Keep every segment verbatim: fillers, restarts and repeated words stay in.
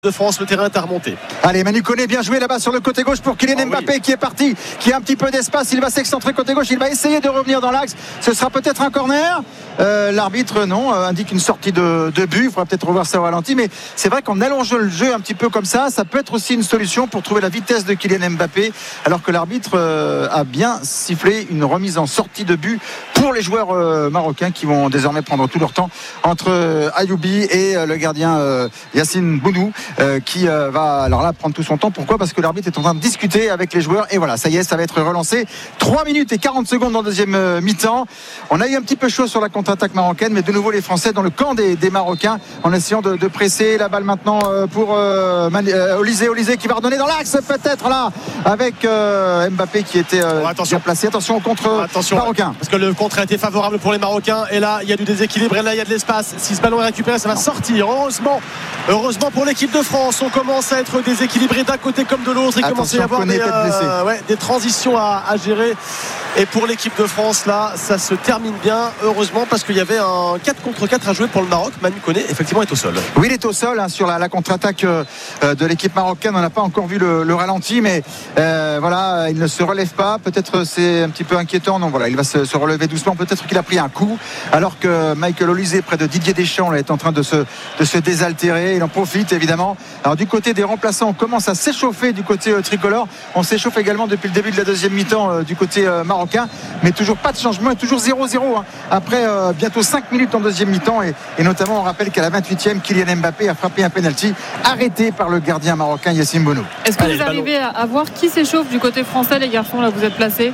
de France, le terrain est à remonter. Allez, Manu Koné, bien joué là-bas sur le côté gauche pour Kylian oh, Mbappé oui. qui est parti, qui a un petit peu d'espace, il va s'excentrer côté gauche, il va essayer de revenir dans l'axe, ce sera peut-être un corner. Euh, l'arbitre non, euh, indique une sortie de, de but, il faudra peut-être revoir ça au ralenti, mais c'est vrai qu'en allongeant le jeu un petit peu comme ça, ça peut être aussi une solution pour trouver la vitesse de Kylian Mbappé, alors que l'arbitre euh, a bien sifflé une remise en sortie de but pour les joueurs euh, marocains qui vont désormais prendre tout leur temps entre euh, Ayoubi et euh, le gardien euh, Yacine Bounou euh, qui euh, va alors là prendre tout son temps. Pourquoi ? Parce que l'arbitre est en train de discuter avec les joueurs et voilà, ça y est, ça va être relancé. trois minutes et quarante secondes en deuxième euh, mi-temps. On a eu un petit peu chaud sur la contre-attaque marocaine, mais de nouveau les Français dans le camp des, des Marocains en essayant de, de presser la balle maintenant euh, pour euh, euh, Olysée, Olysée qui va redonner dans l'axe peut-être là avec euh, Mbappé qui était euh, oh, bien placé. Attention au contre attention, marocain. Parce que le contre a été favorable pour les Marocains et là il y a du déséquilibre et là il y a de l'espace. Si ce ballon est récupéré, ça va non. sortir. Heureusement, heureusement pour l'équipe de France, on commence à être déséquilibré d'un côté comme de l'autre. Il commence à y avoir des, euh, ouais, des transitions à, à gérer. Et pour l'équipe de France, là, ça se termine bien, heureusement, parce qu'il y avait un quatre contre quatre à jouer pour le Maroc. Manu Koné, effectivement, est au sol. Oui, il est au sol hein, sur la, la contre-attaque euh, de l'équipe marocaine. On n'a pas encore vu le, le ralenti, mais euh, voilà, il ne se relève pas. Peut-être c'est un petit peu inquiétant. Non, voilà, il va se, se relever doucement. Peut-être qu'il a pris un coup, alors que Michael Olysée, près de Didier Deschamps, là, est en train de se, de se désaltérer. Il en profite, évidemment. Alors, du côté des remplaçants, on commence à s'échauffer du côté euh, tricolore. On s'échauffe également depuis le début de la deuxième mi-temps euh, du côté euh, marocain. Mais toujours pas de changement, toujours zéro zéro hein. Après euh, bientôt cinq minutes en deuxième mi-temps et, et notamment on rappelle qu'à la vingt-huitième Kylian Mbappé a frappé un penalty arrêté par le gardien marocain Yacine Bounou. Est-ce que Allez, vous arrivez à, à voir qui s'échauffe du côté français, les garçons, là vous êtes placés?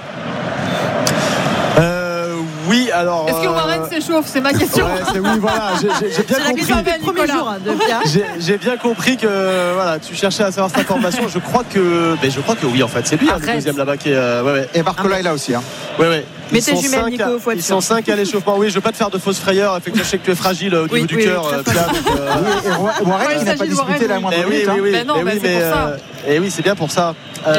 Oui, alors. Est-ce que Warren euh... s'échauffe? C'est ma question. Ouais, c'est oui, voilà. J'ai, j'ai, j'ai bien compris. Premier jour, hein, de j'ai, j'ai bien compris que voilà, tu cherchais à savoir cette information. Je crois que, ben, je crois que oui, en fait, c'est lui, hein, le deuxième là-bas qui est. Euh, ouais, ouais. Et Barcola est là aussi. Hein. Ouais, ouais. Mais t'es jumelle, Nico, faut être Ils sont cinq à l'échauffement. Oui, je veux pas te faire de fausses frayeurs. Effectivement, je sais que tu es fragile au niveau oui, du oui, cœur. Oui, et Warren qui n'a pas disputé la moindre minute. Oui, oui, mais non, mais bah, oui, c'est mais pour ça. Et oui, c'est bien pour ça. On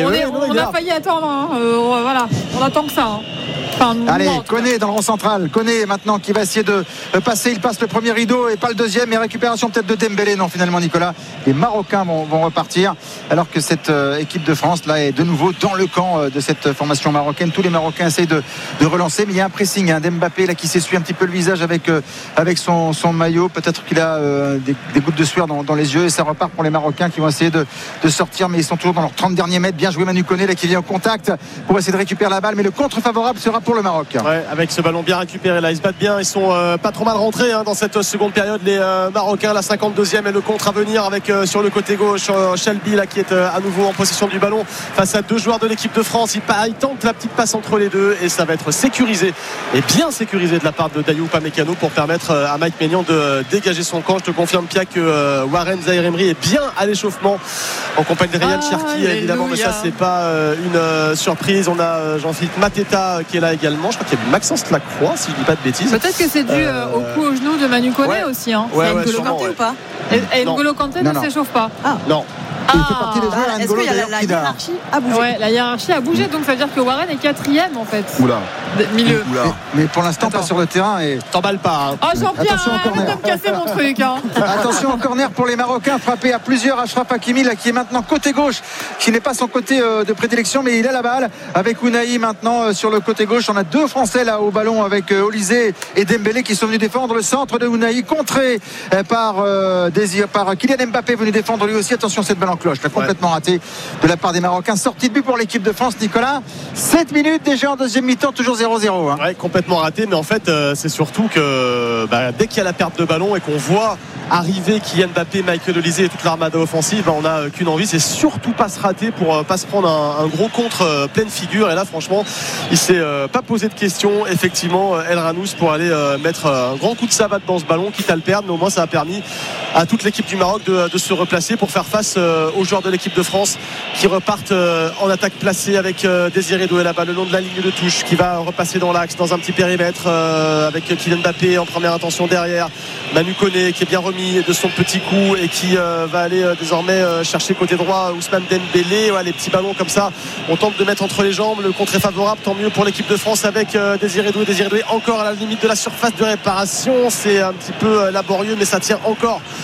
a failli attendre. Hein. Euh, voilà, on attend que ça. Hein. Enfin, Allez, Koné dans le rond central. Koné maintenant qui va essayer de passer. Il passe le premier rideau et pas le deuxième. Et récupération peut-être de Dembélé. Non, finalement, Nicolas. Les Marocains vont, vont repartir. Alors que cette euh, équipe de France là est de nouveau dans le camp euh, de cette formation marocaine. Tous les Marocains essayent de, de relancer. Mais il y a un pressing hein, d'Mbappé là qui s'essuie un petit peu le visage avec, euh, avec son, son maillot. Peut-être qu'il a euh, des, des gouttes de sueur dans, dans les yeux. Et ça repart pour les Marocains qui vont essayer de, de sortir. Mais ils sont toujours dans leurs trente derniers mètres. Bien joué Manu Koné là qui vient au contact pour essayer de récupérer la balle. Mais le contre favorable sera pour le Maroc. Ouais, avec ce ballon bien récupéré là, ils se battent bien, ils sont euh, pas trop mal rentrés hein, dans cette seconde période les euh, Marocains. La cinquante-deuxième et le contre à venir avec euh, sur le côté gauche euh, Shelby là qui est euh, à nouveau en possession du ballon face à deux joueurs de l'équipe de France. Il, il tente la petite passe entre les deux et ça va être sécurisé et bien sécurisé de la part de Dayou Upamecano pour permettre euh, à Mike Maignan de euh, dégager son camp. Je te confirme Pia que euh, Warren Zaïre-Emery est bien à l'échauffement en compagnie de Ryan ah, Cherki évidemment, mais ça c'est pas euh, une euh, surprise. On a euh, Jean-Philippe Mateta euh, qui est là également. Je crois qu'il y a Maxence Lacroix si je dis pas de bêtises. Peut-être que c'est dû euh... au coup au genou de Manu Koné ouais. aussi hein. Ouais, c'est ouais, N'Golo Kanté ouais. ou pas? Et N'Golo Kanté ne s'échauffe pas. Ah. Non. Ah. Il fait partie des joueurs ah, Est-ce qu'il y a la, la hiérarchie a bougé ouais, la hiérarchie a bougé, donc ça veut dire que Warren est quatrième en fait. Oula. Milieu. Oula. Mais, mais pour l'instant Attends. Pas sur le terrain et. T'emballes pas. Hein. Oh Jean-Pierre, arrête de me casser mon truc. Hein. Attention en corner pour les Marocains, frappé à plusieurs. Achraf Hakimi là qui est maintenant côté gauche, qui n'est pas son côté euh, de prédilection, mais il a la balle avec Ounahi maintenant euh, sur le côté gauche. On a deux Français là au ballon avec euh, Olysée et Dembélé qui sont venus défendre le centre de Ounahi, contré euh, par euh, Désir, par Kylian Mbappé venu défendre lui aussi. Attention cette balle en cloche, là, complètement ouais. de la part des Marocains. Sortie de but pour l'équipe de France, Nicolas. sept minutes déjà en deuxième mi-temps, toujours zéro zéro. Hein. Ouais, complètement raté, mais en fait, euh, c'est surtout que bah, dès qu'il y a la perte de ballon et qu'on voit arriver Kylian Mbappé, Michael Olysée et toute l'armada offensive, bah, on n'a qu'une envie, c'est surtout pas se rater pour euh, pas se prendre un, un gros contre euh, pleine figure. Et là, franchement, il s'est euh, pas posé de questions. Effectivement, El Ranous pour aller euh, mettre un grand coup de savate dans ce ballon, quitte à le perdre, mais au moins ça a permis à toute l'équipe du Maroc de, de se replacer pour faire face euh, aux joueurs de l'équipe de France qui repartent euh, en attaque placée avec euh, Désiré Doué là-bas le long de la ligne de touche qui va repasser dans l'axe dans un petit périmètre euh, avec Kylian Mbappé en première intention derrière Manu Koné qui est bien remis de son petit coup et qui euh, va aller euh, désormais euh, chercher côté droit Ousmane Dembélé. Ouais, les petits ballons comme ça on tente de mettre entre les jambes, le contre est favorable, tant mieux pour l'équipe de France avec euh, Désiré Doué Désiré Doué encore à la limite de la surface de réparation, c'est un petit peu euh, laborieux mais ça tient encore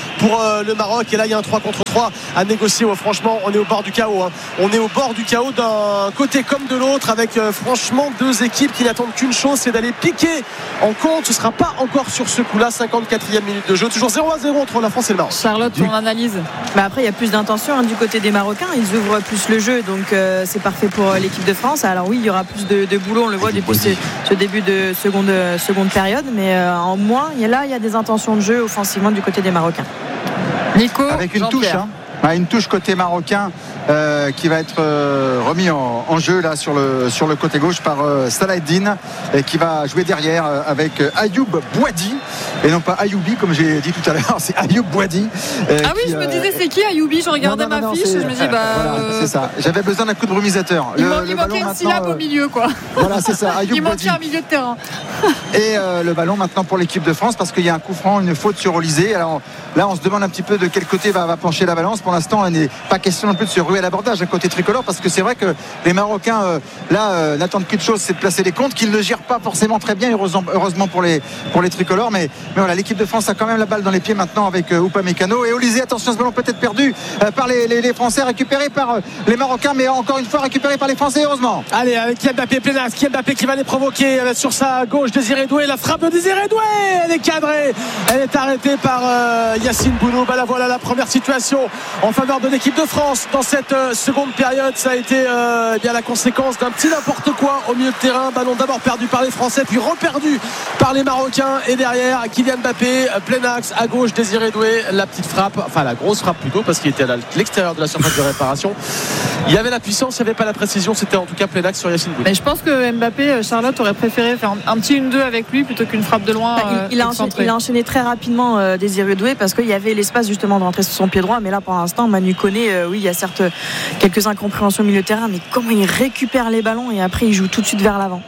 pour euh, le Maroc. Et là il y a un trois contre trois à négocier. Ouais, franchement on est au bord du chaos, hein. On est au bord du chaos d'un côté comme de l'autre, avec euh, franchement deux équipes qui n'attendent qu'une chose, c'est d'aller piquer en compte. Ce ne sera pas encore sur ce coup là. Cinquante-quatrième minute de jeu, toujours zéro à zéro entre la France et le Maroc. Charlotte, ton analyse? Bah après il y a plus d'intention, hein, du côté des Marocains, ils ouvrent plus le jeu, donc euh, c'est parfait pour euh, l'équipe de France. Alors oui, il y aura plus de, de boulot, on le voit depuis ce, ce début de seconde, seconde période, mais euh, en moins il y a, là il y a des intentions de jeu offensivement du côté des Marocains. Nico, avec une touche, hein. Une touche côté marocain euh, qui va être euh, remis en, en jeu là sur le, sur le côté gauche par euh, Salaheddine, et qui va jouer derrière euh, avec euh, Ayoub Bouadi et non pas Ayoubi comme j'ai dit tout à l'heure, c'est Ayoub Bouadi. Euh, ah oui, qui, je me euh, disais c'est qui Ayoubi, je regardais non, non, non, ma fiche et je me dis bah voilà, euh... c'est ça, j'avais besoin d'un coup de brumisateur. Il, le, man, le il manquait une syllabe euh... au milieu quoi. Voilà, c'est ça, Ayoub il Bouadi. manquait un milieu de terrain. Et euh, le ballon maintenant pour l'équipe de France, parce qu'il y a un coup franc, une faute sur Olysée. Alors là on se demande un petit peu de quel côté va, va pencher la balance. Pour l'instant il n'est pas question non plus de se ruer à l'abordage à côté tricolore, parce que c'est vrai que les Marocains euh, là euh, n'attendent qu'une chose, c'est de placer les comptes, qu'ils ne gèrent pas forcément très bien, heureusement, heureusement pour les pour les tricolores, mais, mais voilà, l'équipe de France a quand même la balle dans les pieds maintenant avec euh, Upamecano et Olysée. Attention, ce ballon peut être perdu euh, par les, les, les Français, récupéré par euh, les Marocains, mais encore une fois récupéré par les Français, heureusement. Allez, avec Kylian Mbappé, Plénax, Kylian Mbappé qui va les provoquer euh, sur sa gauche. Désiré Doué, la frappe de Désiré Doué, elle est cadrée, elle est arrêtée par euh, Yacine Bounou. Bah là voilà la première situation en faveur de l'équipe de France dans cette euh, seconde période. Ça a été euh, bien la conséquence d'un petit n'importe quoi au milieu de terrain. Ballon d'abord perdu par les Français, puis reperdu par les Marocains, et derrière Kylian Mbappé, plein axe à gauche, Désiré Doué, la petite frappe, enfin la grosse frappe plutôt, parce qu'il était à l'extérieur de la surface de réparation. Il y avait la puissance, il n'y avait pas la précision, c'était en tout cas plein axe sur Yacine Bounou. Mais je pense que Mbappé, Charlotte aurait préféré faire un petit un deux avec lui plutôt qu'une frappe de loin. Bah, il, il, a enchaîné, il a enchaîné très rapidement euh, Désiré Doué, parce qu'il y avait l'espace justement de rentrer sur son pied droit, mais là pour l'instant Manu Koné, euh, oui il y a certes quelques incompréhensions au milieu de terrain, mais comment il récupère les ballons et après il joue tout de suite vers l'avant.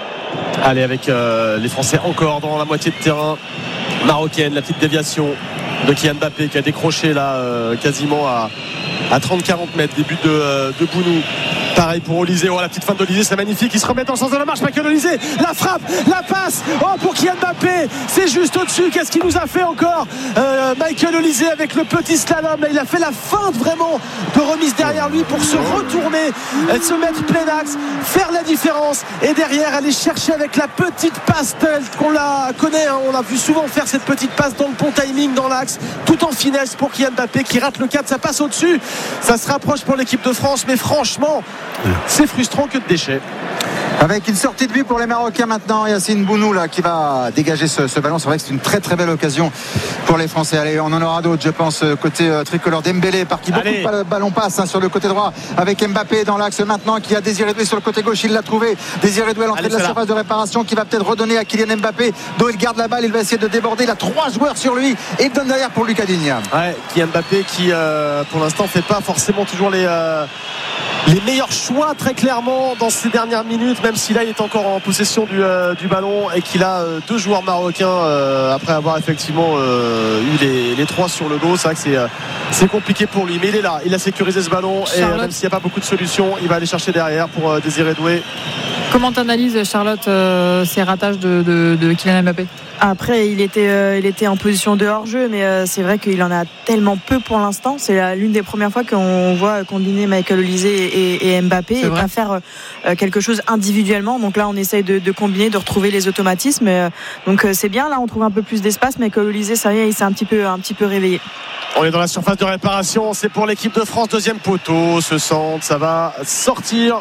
Allez, avec euh, les Français encore dans la moitié de terrain marocaine, la petite déviation de Kylian Mbappé qui a décroché là euh, quasiment à, à trente à quarante mètres, début de, euh, de Bounou. Pareil pour Olysée, oh, la petite fin d'Olysée, c'est magnifique, il se remet en sens de la marche, Michael Olysée, la frappe, la passe, oh pour Kylian Mbappé, c'est juste au-dessus. Qu'est-ce qu'il nous a fait encore euh, Michael Olysée avec le petit slalom, là il a fait la feinte vraiment de remise derrière lui pour se retourner, se mettre plein axe, faire la différence, et derrière aller chercher avec la petite passe telle qu'on la connaît, hein, on l'a vu souvent faire cette petite passe dans le bon timing dans l'axe, tout en finesse pour Kylian Mbappé qui rate le cadre, ça passe au-dessus, ça se rapproche pour l'équipe de France, mais franchement c'est frustrant que de déchets. Avec une sortie de but pour les Marocains maintenant, Yacine Bounou là, qui va dégager ce, ce ballon. C'est vrai que c'est une très très belle occasion pour les Français. Allez, on en aura d'autres, je pense, côté euh, tricolore. Dembélé, par qui beaucoup Allez. de ballons passent hein, sur le côté droit, avec Mbappé dans l'axe maintenant, qui a Désiré Doué sur le côté gauche. Il l'a trouvé, Désiré Doué à l'entrée de la surface de réparation, qui va peut-être redonner à Kylian Mbappé. Do il garde la balle, il va essayer de déborder. Il a trois joueurs sur lui et il donne derrière pour Lucas Digne. Ouais, Kylian Mbappé qui euh, pour l'instant fait pas forcément toujours les euh... les meilleurs choix très clairement dans ces dernières minutes, même si là il est encore en possession du, euh, du ballon et qu'il a euh, deux joueurs marocains euh, après avoir effectivement euh, eu les, les trois sur le dos. C'est vrai que c'est, euh, c'est compliqué pour lui, mais il est là, il a sécurisé ce ballon. Charlotte. Et euh, même s'il n'y a pas beaucoup de solutions, il va aller chercher derrière pour euh, Désiré Doué. Comment t'analyses, Charlotte, euh, ces ratages de, de, de Kylian Mbappé? Après, il était, euh, il était en position de hors-jeu, mais euh, c'est vrai qu'il en a tellement peu pour l'instant. C'est la, l'une des premières fois qu'on voit combiner Michael Olysée et, et Mbappé c'est et vrai. Pas faire euh, quelque chose individuellement. Donc là, on essaye de, de combiner, de retrouver les automatismes. Euh, donc euh, c'est bien. Là, on trouve un peu plus d'espace. Michael Olysée, ça y est, il s'est un petit peu, un petit peu réveillé. On est dans la surface de réparation. C'est pour l'équipe de France, deuxième poteau. Ce centre, ça va sortir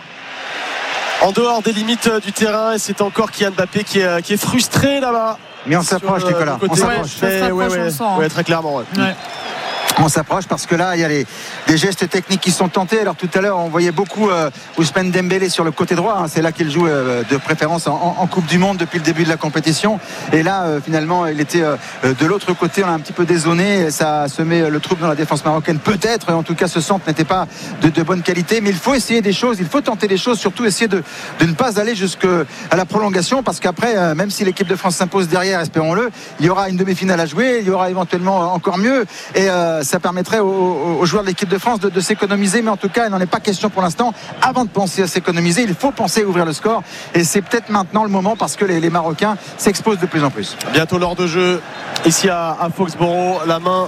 en dehors des limites du terrain, et c'est encore Kylian Mbappé qui est, qui est frustré là-bas. Mais on s'approche, Nicolas. On s'approche. Ouais, ouais, ouais, ouais, très clairement. Ouais. Ouais. On s'approche parce que là il y a les, des gestes techniques qui sont tentés. Alors tout à l'heure on voyait beaucoup euh, Ousmane Dembélé sur le côté droit, hein. C'est là qu'il joue euh, de préférence en, en Coupe du Monde depuis le début de la compétition. Et là euh, finalement il était euh, de l'autre côté, on a un petit peu dézonné. Ça se met le trouble dans la défense marocaine peut-être. En tout cas ce centre n'était pas de, de bonne qualité. Mais il faut essayer des choses, il faut tenter des choses, surtout essayer de, de ne pas aller jusqu'à la prolongation, parce qu'après euh, même si l'équipe de France s'impose derrière, espérons-le, il y aura une demi-finale à jouer, il y aura éventuellement encore mieux. Et euh, ça permettrait aux, aux joueurs de l'équipe de France de, de s'économiser, mais en tout cas il n'en est pas question pour l'instant. Avant de penser à s'économiser, il faut penser à ouvrir le score, et c'est peut-être maintenant le moment, parce que les, les Marocains s'exposent de plus en plus. Bientôt l'heure de jeu ici à, à Foxborough. La main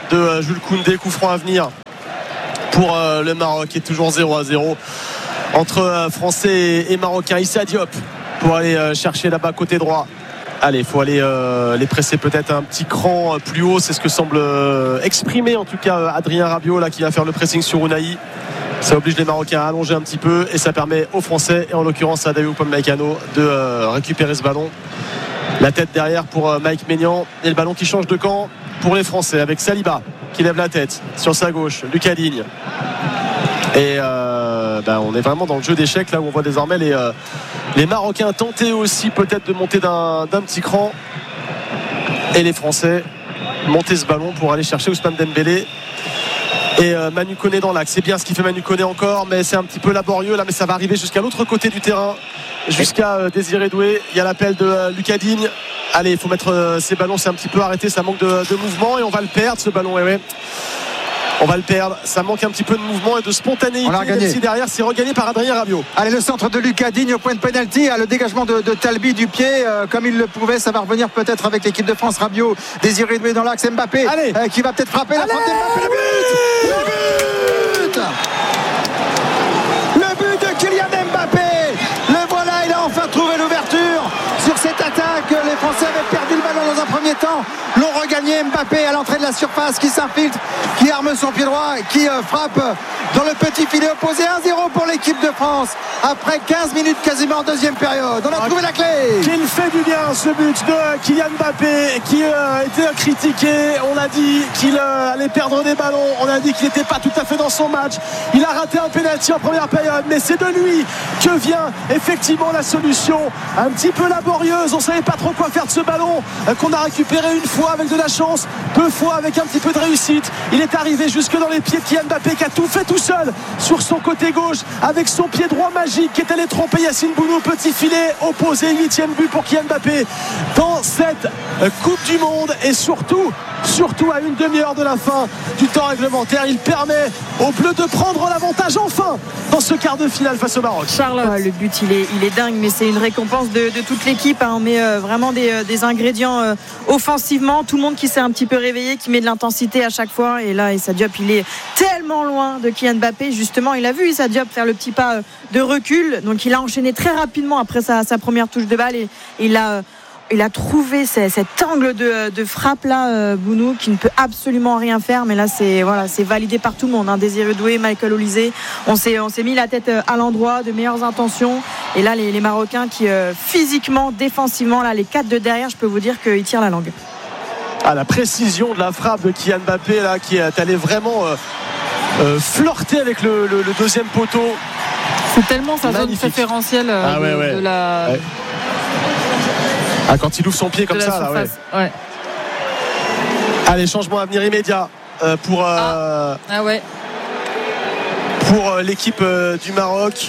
de Jules Koundé. Coup franc à venir pour le Maroc, qui est toujours zéro à zéro entre Français et Marocains. Issa Diop pour aller chercher là-bas côté droit. Allez, il faut aller euh, les presser peut-être un petit cran plus haut. C'est ce que semble euh, exprimer en tout cas Adrien Rabiot là, qui va faire le pressing sur Unai. Ça oblige les Marocains à allonger un petit peu et ça permet aux Français, et en l'occurrence à Dayot Upamecano, de euh, récupérer ce ballon. La tête derrière pour euh, Mike Maignan, et le ballon qui change de camp pour les Français avec Saliba qui lève la tête sur sa gauche, Lucas Digne. Et euh, ben on est vraiment dans le jeu d'échecs là où on voit désormais les, euh, les Marocains tenter aussi peut-être de monter d'un, d'un petit cran, et les Français monter ce ballon pour aller chercher Ousmane Dembélé et euh, Manu Koné dans l'axe. C'est bien ce qu'il fait Manu Koné encore, mais c'est un petit peu laborieux là, mais ça va arriver jusqu'à l'autre côté du terrain, jusqu'à euh, Désiré Doué. Il y a l'appel de euh, Lucas Digne. Allez, il faut mettre euh, ces ballons, c'est un petit peu arrêté, ça manque de, de mouvement et on va le perdre ce ballon. Ouais, ouais. On va le perdre, ça manque un petit peu de mouvement et de spontanéité. Même si derrière c'est regagné par Adrien Rabiot. Allez, le centre de Lucas Digne au point de pénalty, le dégagement de, de Talbi du pied euh, comme il le pouvait. Ça va revenir peut-être avec l'équipe de France. Rabiot, Désiré Doué dans l'axe, Mbappé euh, qui va peut-être frapper. Allez, la frappe d'Mbappé, le but, le but le but de Kylian Mbappé. Le voilà, il a enfin trouvé l'ouverture sur cette attaque. Les Français avaient perdu le ballon dans un premier temps, l'ont regagné. Mbappé à l'entrée de la surface qui s'infiltre, qui arme son pied droit, qui euh, frappe dans le petit filet opposé. Un zéro pour l'équipe de France après quinze minutes quasiment en deuxième période. On a ah, trouvé la clé. Qu'il fait du bien ce but de Kylian Mbappé qui euh, a été critiqué. On a dit qu'il euh, allait perdre des ballons, on a dit qu'il n'était pas tout à fait dans son match. Il a raté un pénalty en première période, mais c'est de lui que vient effectivement la solution un petit peu laborieuse. On ne savait pas trop quoi faire de ce ballon euh, qu'on a récupéré une fois avec de la chance, deux fois avec un petit peu de réussite. Il est arrivé jusque dans les pieds de Kylian Mbappé qui a tout fait tout seul sur son côté gauche avec son pied droit magique qui est allé tromper Yacine Bounou. Petit filet opposé, huitième but pour Kylian Mbappé dans cette Coupe du Monde, et surtout surtout à une demi-heure de la fin du temps réglementaire, il permet aux Bleus de prendre l'avantage enfin dans ce quart de finale face au Maroc. Charlotte, ouais, le but il est, il est dingue, mais c'est une récompense de, de toute l'équipe, hein. On met euh, vraiment des, des ingrédients euh, offensivement, tout le monde qui s'est un petit peu réveillé, qui met de l'intensité à chaque fois, et là Issa Diop il est tellement loin de Kylian Mbappé. Justement, il a vu Issa Diop faire le petit pas de recul, donc il a enchaîné très rapidement après sa, sa première touche de balle, et, et il a euh, il a trouvé cet angle de, de frappe là, euh, Bounou, qui ne peut absolument rien faire, mais là c'est, voilà, c'est validé par tout le monde, hein. Désiré Doué, Michael Olise, on s'est, on s'est mis la tête à l'endroit, de meilleures intentions, et là les, les Marocains qui euh, physiquement, défensivement, là les quatre de derrière, je peux vous dire qu'ils tirent la langue. Ah, la précision de la frappe de Kylian Mbappé là, qui est allé vraiment euh, euh, flirter avec le, le, le deuxième poteau. C'est tellement sa zone préférentielle euh, ah, ouais, de, ouais. de la... Ouais. Ah, quand il ouvre son pied comme ça là, ouais. ouais. Allez, changement à venir immédiat euh, pour euh, ah. Ah ouais. pour euh, l'équipe euh, du Maroc.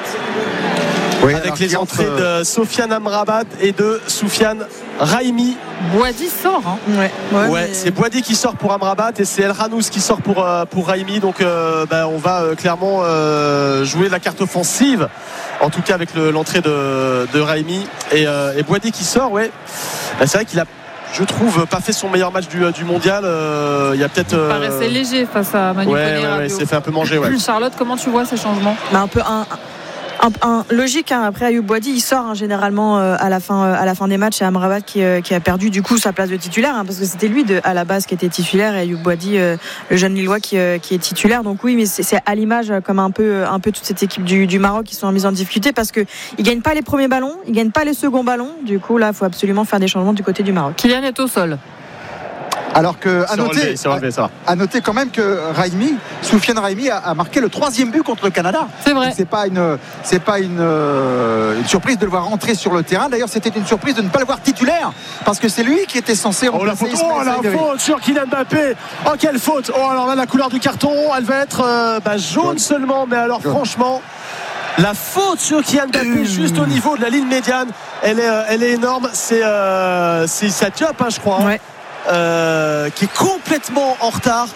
Oui, avec les entrées entre... de Sofiane Amrabat et de Soufiane Raimi. Boadi sort, hein. Ouais, ouais, ouais mais... c'est Boadi qui sort pour Amrabat et c'est El Ranous qui sort pour, euh, pour Raimi. Donc euh, bah, on va euh, clairement euh, jouer la carte offensive, en tout cas avec le, l'entrée de, de Raimi et, euh, et Boadi qui sort. Ouais, bah, c'est vrai qu'il a, je trouve, pas fait son meilleur match du, du mondial. Euh, il y a peut-être. Il euh... paraissait léger face à Manu ouais, Koné. Ouais, ouais, il s'est fait un peu manger. Ouais. Charlotte, comment tu vois ces changements? bah, Un peu un. Un, un, logique, hein. Après Ayoub Boadi il sort, hein, généralement euh, à, la fin, euh, à la fin des matchs, et Amrabat qui, euh, qui a perdu du coup sa place de titulaire, hein, parce que c'était lui de, à la base qui était titulaire, et Ayoub Boadi euh, le jeune Lillois qui, euh, qui est titulaire. Donc oui, mais c'est, c'est à l'image euh, comme un peu, un peu toute cette équipe du, du Maroc qui sont en mise en difficulté, parce qu'ils ne gagnent pas les premiers ballons, ils ne gagnent pas les seconds ballons. Du coup là il faut absolument faire des changements du côté du Maroc. Kylian est au sol. Alors que à noter, relevé, c'est relevé, ça. à noter quand même que Raimi, Soufiane Raimi a, a marqué le troisième but contre le Canada. C'est vrai. Donc c'est pas une, c'est pas une, euh, une surprise de le voir rentrer sur le terrain. D'ailleurs, c'était une surprise de ne pas le voir titulaire, parce que c'est lui qui était censé remplacer. Oh la faute, oh, la faute sur Kylian Mbappé. Oh quelle faute. Oh alors là la couleur du carton, elle va être euh, bah, jaune, jaune seulement, mais alors jaune. Franchement. La faute sur Kylian Mbappé juste au niveau de la ligne médiane, elle est, elle est énorme. C'est, euh, c'est Issa Diop, hein, je crois. Hein. Ouais. Euh, qui est complètement en retard.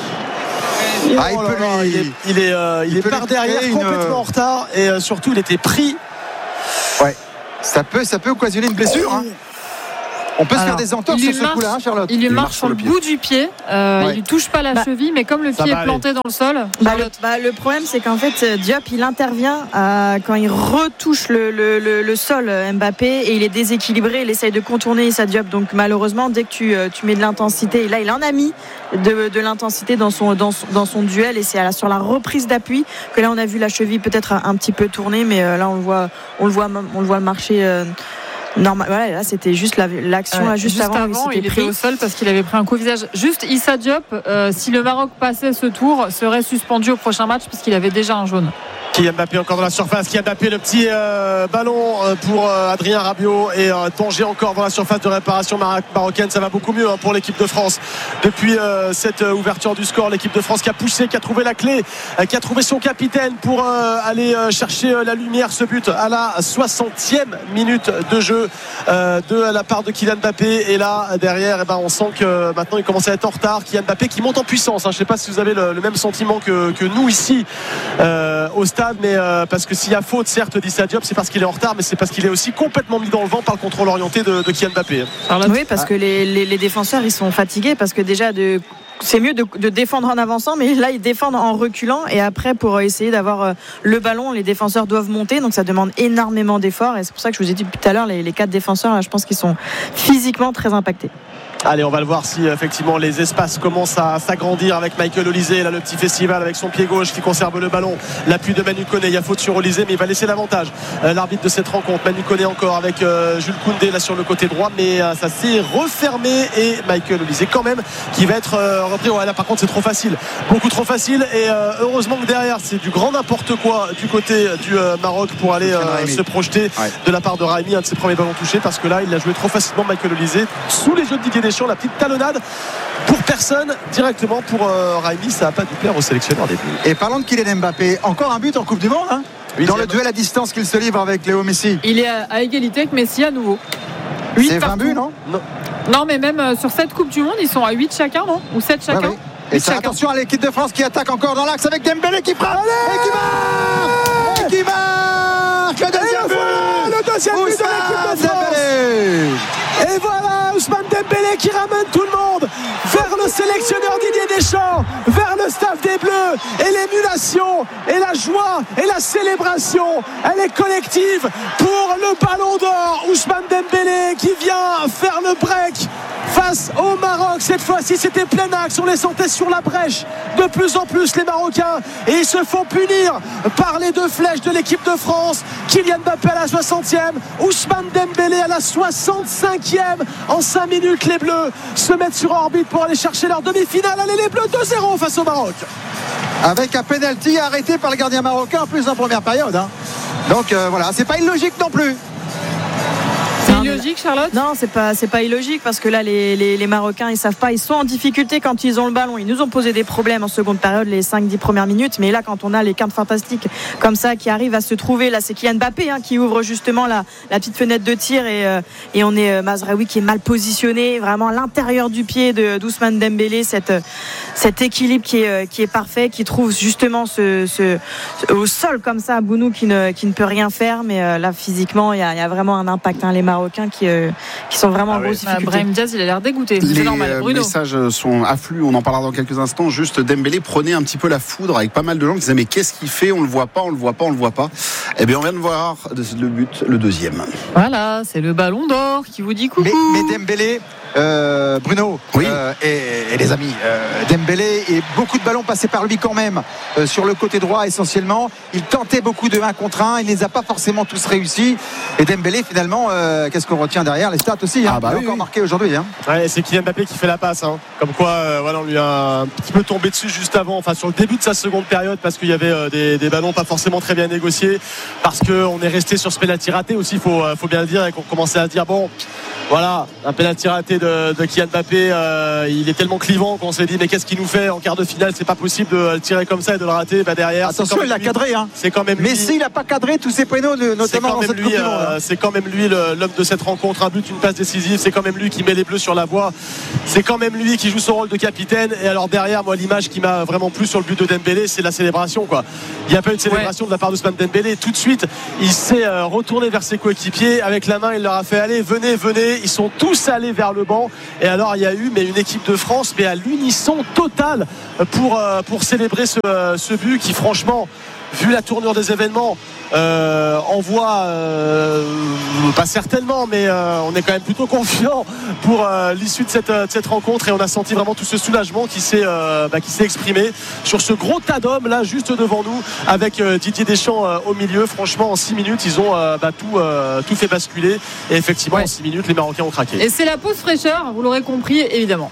Ah, il, oh peut là, lui, il est, il est, euh, il il est par derrière, une... complètement en retard, et euh, surtout il était pris. Ouais. Ça peut, ça peut occasionner une blessure. Hein. On peut Alors, se faire des entorses sur ce marche, coup-là, hein, Charlotte. Il lui il marche, marche sur le bout du pied. Euh, ouais. Il lui touche pas la bah, cheville, mais comme le pied est planté aller. dans le sol. Bah, le, bah, le problème, c'est qu'en fait, Diop, il intervient euh, quand il retouche le, le, le, le sol, Mbappé, et il est déséquilibré. Il essaye de contourner Issa Diop. Donc malheureusement, dès que tu, tu mets de l'intensité, et là, il en a mis de, de l'intensité dans son, dans, dans son duel, et c'est à la, sur la reprise d'appui que là, on a vu la cheville peut-être un, un petit peu tourner, mais euh, là, on le voit, on le voit, on le voit marcher. Euh, Normal, voilà, là c'était juste la, l'action ouais, là, juste, juste avant, avant il, il était au sol parce qu'il avait pris un coup au visage. Juste Issa Diop, euh, si le Maroc passait ce tour, serait suspendu au prochain match puisqu'il avait déjà un jaune. Kylian Mbappé encore dans la surface. Kylian Mbappé, le petit euh, ballon euh, pour euh, Adrien Rabiot et euh, Tanger encore dans la surface de réparation mar- marocaine. Ça va beaucoup mieux hein, pour l'équipe de France depuis euh, cette euh, ouverture du score. L'équipe de France qui a poussé, qui a trouvé la clé, euh, qui a trouvé son capitaine pour euh, aller euh, chercher euh, la lumière. Ce but à la soixantième minute de jeu euh, de la part de Kylian Mbappé. Et là derrière, eh ben, on sent que maintenant il commence à être en retard. Kylian Mbappé qui monte en puissance. Hein. Je ne sais pas si vous avez le, le même sentiment que, que nous ici euh, au stade. Mais euh, parce que s'il y a faute certes d'Issa Diop, c'est parce qu'il est en retard, mais c'est parce qu'il est aussi complètement mis dans le vent par le contrôle orienté de, de Kylian Mbappé. Oui, parce ah. que les, les, les défenseurs ils sont fatigués parce que déjà de c'est mieux de, de défendre en avançant, mais là ils défendent en reculant et après pour essayer d'avoir le ballon, les défenseurs doivent monter, donc ça demande énormément d'efforts et c'est pour ça que je vous ai dit tout à l'heure les, les quatre défenseurs là, je pense qu'ils sont physiquement très impactés. Allez, on va le voir si effectivement les espaces commencent à s'agrandir avec Michael Olise. Là, le petit festival avec son pied gauche qui conserve le ballon. L'appui de Manu Koné. Il y a faute sur Olise, mais il va laisser l'avantage. Euh, l'arbitre de cette rencontre, Manu Koné encore avec euh, Jules Koundé là sur le côté droit, mais euh, ça s'est refermé et Michael Olise quand même qui va être euh, repris. Ouais, là par contre c'est trop facile, beaucoup trop facile et euh, heureusement que derrière c'est du grand n'importe quoi du côté du euh, Maroc pour aller euh, se projeter ouais. de la part de Raimi, un de ses premiers ballons touchés parce que là il a joué trop facilement Michael Olise sous les yeux de Didier Deschamps. La petite talonnade pour personne directement pour euh, Raimi, ça n'a pas dû plaire au sélectionneur des Bleus. Et parlons de Kylian Mbappé, encore un but en Coupe du Monde hein oui, dans le duel à distance qu'il se livre avec Léo Messi. Il est à, à égalité avec Messi à nouveau. C'est vingt buts non, non Non mais même euh, sur cette Coupe du Monde ils sont à huit chacun non ou sept chacun ouais, ouais. Et ça, attention à l'équipe de France qui attaque encore dans l'axe avec Dembélé qui frappe et qui marque et qui marque le deuxième but le deuxième but de l'équipe de France Dembélé. Et voilà Ousmane Dembélé qui ramène tout le monde vers le sélectionneur Didier Deschamps, vers le staff des Bleus, et l'émulation et la joie et la célébration elle est collective pour le ballon d'or. Ousmane Dembélé qui vient faire le break face au Maroc. Cette fois-ci c'était plein axe, on les sentait sur la brèche de plus en plus les Marocains et ils se font punir par les deux flèches de l'équipe de France. Kylian Mbappé à la soixantième, Ousmane Dembélé à la soixante-cinquième. En cinq minutes les Bleus se mettent sur orbite pour aller chercher leur demi-finale. Allez les Bleus deux zéro face au Maroc avec un penalty arrêté par le gardien marocain en plus en première période hein. Donc euh, voilà, c'est pas illogique non plus. C'est illogique Charlotte ? Non, c'est pas, c'est pas illogique parce que là les, les, les Marocains ils savent pas, ils sont en difficulté quand ils ont le ballon. Ils nous ont posé des problèmes en seconde période les cinq dix premières minutes, mais là quand on a les quintes fantastiques comme ça qui arrivent à se trouver, là c'est Kylian Mbappé hein, qui ouvre justement la, la petite fenêtre de tir et, euh, et on est euh, Mazraoui qui est mal positionné, vraiment à l'intérieur du pied de d'Ousmane Dembélé, cette, cet équilibre qui est, qui est parfait, qui trouve justement ce, ce, au sol comme ça Bounou qui ne, qui ne peut rien faire, mais euh, là physiquement il y a, il y a vraiment un impact hein, les Marocains Qui, euh, qui sont vraiment ah en grosse difficulté. Brahim Diaz il a l'air dégoûté. Les c'est normal. Bruno. messages sont afflux, on en parlera dans quelques instants. Juste Dembélé prenait un petit peu la foudre avec pas mal de gens qui disaient mais qu'est-ce qu'il fait, on le voit pas, on le voit pas, on le voit pas. Eh bien on vient de voir le but, le deuxième. Voilà, c'est le ballon d'or qui vous dit coucou. Mais, mais Dembélé Euh, Bruno oui. euh, et, et les amis euh, Dembélé et beaucoup de ballons passés par lui quand même euh, sur le côté droit essentiellement. Il tentait beaucoup de un contre un, il ne les a pas forcément tous réussis et Dembélé finalement euh, qu'est-ce qu'on retient derrière les stats aussi hein, ah bah il a oui, encore oui. marqué aujourd'hui hein. Ouais, c'est Kylian Mbappé qui fait la passe hein. Comme quoi euh, voilà, on lui a un petit peu tombé dessus juste avant, enfin sur le début de sa seconde période parce qu'il y avait euh, des, des ballons pas forcément très bien négociés parce qu'on est resté sur ce pénalty raté aussi, il faut, euh, faut bien le dire et qu'on commençait à se dire bon voilà un pénalty raté de de, de Kylian Mbappé, euh, il est tellement clivant qu'on s'est dit mais qu'est-ce qu'il nous fait en quart de finale, c'est pas possible de le tirer comme ça et de le rater. Bah derrière, attention, il l'a cadré, hein. C'est quand même lui. Messi, il n'a pas cadré tous ses pénaux, notamment dans cette lui, Coupe du Monde. euh, c'est quand même lui le, l'homme de cette rencontre, un but, une passe décisive, c'est quand même lui qui met les Bleus sur la voie, c'est quand même lui qui joue son rôle de capitaine. Et alors derrière, moi l'image qui m'a vraiment plu sur le but de Dembélé, c'est la célébration, quoi. Il n'y a pas eu de célébration ouais. de la part d'Ousmane Dembélé. Tout de suite, il s'est euh, retourné vers ses coéquipiers avec la main, il leur a fait allez, venez, venez. Ils sont tous allés vers le banc. Et alors il y a eu mais une équipe de France, mais à l'unisson total pour euh, pour célébrer ce, euh, ce but qui franchement, vu la tournure des événements, euh, envoie euh, pas certainement, mais euh, on est quand même plutôt confiant pour euh, l'issue de cette, de cette rencontre. Et on a senti vraiment tout ce soulagement qui s'est, euh, bah, qui s'est exprimé sur ce gros tas d'hommes là juste devant nous, avec euh, Didier Deschamps euh, au milieu. Franchement, en six minutes, ils ont euh, bah, tout, euh, tout fait basculer. Et effectivement, ouais. en six minutes, les Marocains ont craqué. Et c'est la pause fraîcheur, vous l'aurez compris, évidemment.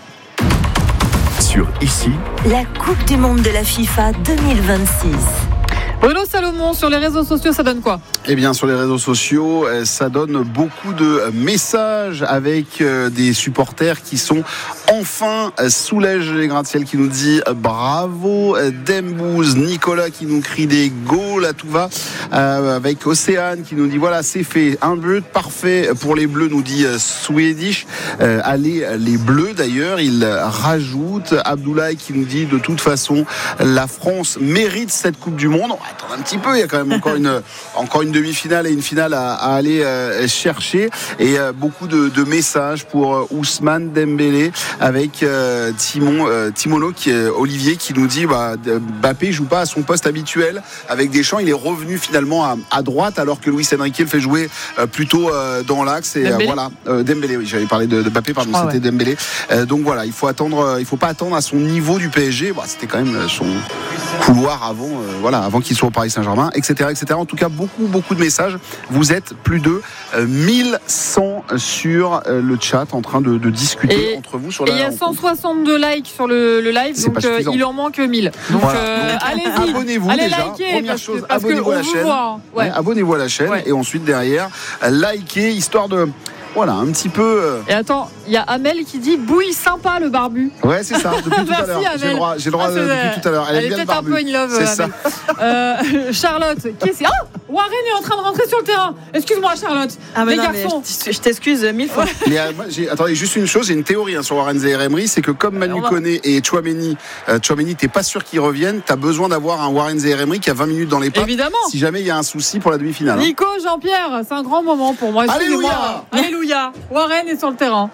Sur Ici, la Coupe du Monde de la FIFA deux mille vingt-six. Bruno Salomon, sur les réseaux sociaux, ça donne quoi ? Eh bien, sur les réseaux sociaux, ça donne beaucoup de messages avec des supporters qui sont enfin soulagés. Les gratte-ciel qui nous dit bravo, Dembouz, Nicolas qui nous crie des goals à tout va, euh, avec Océane qui nous dit voilà, c'est fait, un but parfait pour les Bleus, nous dit Swedish. Euh, allez, les Bleus d'ailleurs, il rajoute. Abdoulaye qui nous dit de toute façon, la France mérite cette Coupe du Monde. Attends un petit peu, il y a quand même encore une, encore une demi-finale et une finale à, à aller euh, chercher. Et euh, beaucoup de, de messages pour euh, Ousmane Dembélé avec euh, Timon, euh, Timono, qui est Olivier, qui nous dit bah, Mbappé joue pas à son poste habituel avec Deschamps. Il est revenu finalement à, à droite alors que Luis Enrique le fait jouer euh, plutôt euh, dans l'axe. Et euh, voilà, euh, Dembélé, oui, j'avais parlé de, de Mbappé, pardon, ah, c'était ouais. Dembélé. Euh, donc voilà, il faut attendre, euh, il faut pas attendre à son niveau du P S G. Bah, c'était quand même son couloir avant, euh, voilà, avant qu'il soit au Paris Saint-Germain, et cetera, et cetera. En tout cas, beaucoup, beaucoup de messages. Vous êtes plus de euh, mille cent sur euh, le chat en train de, de discuter et, entre vous sur la. Et il y a cent soixante-deux likes sur le, le live, c'est donc euh, il en manque mille. Donc, voilà. euh, donc allez-y, abonnez-vous allez déjà. liker. Première parce chose, que, parce abonnez-vous à la chaîne. Ouais. Ouais, abonnez-vous à la chaîne ouais. et ensuite derrière, likez histoire de. Voilà, un petit peu. Euh... Et attends, il y a Amel qui dit bouille sympa le barbu. Ouais, c'est ça, depuis tout à l'heure. J'ai le droit, j'ai le droit ah, de, depuis tout à l'heure. Elle, elle est peut-être bien un peu in love. C'est ça. Euh, Charlotte, qu'est-ce que. Ah Warren est en train de rentrer sur le terrain. Excuse-moi, Charlotte. Ah, mais les non, garçons. Mais je t'excuse mille fois. Mais, euh, moi, j'ai, attendez, juste une chose, j'ai une théorie hein, sur Warren Zaïre-Emery, c'est que comme Manu va... Koné et Tchouaméni, euh, Tchouaméni, t'es pas sûr qu'ils reviennent, t'as besoin d'avoir un Warren Zaïre-Emery qui a vingt minutes dans les pattes. Évidemment. Si jamais il y a un souci pour la demi-finale. Nico, hein. Jean-Pierre, c'est un grand moment pour moi. Alléluia. Alléluia. Warren est sur le terrain.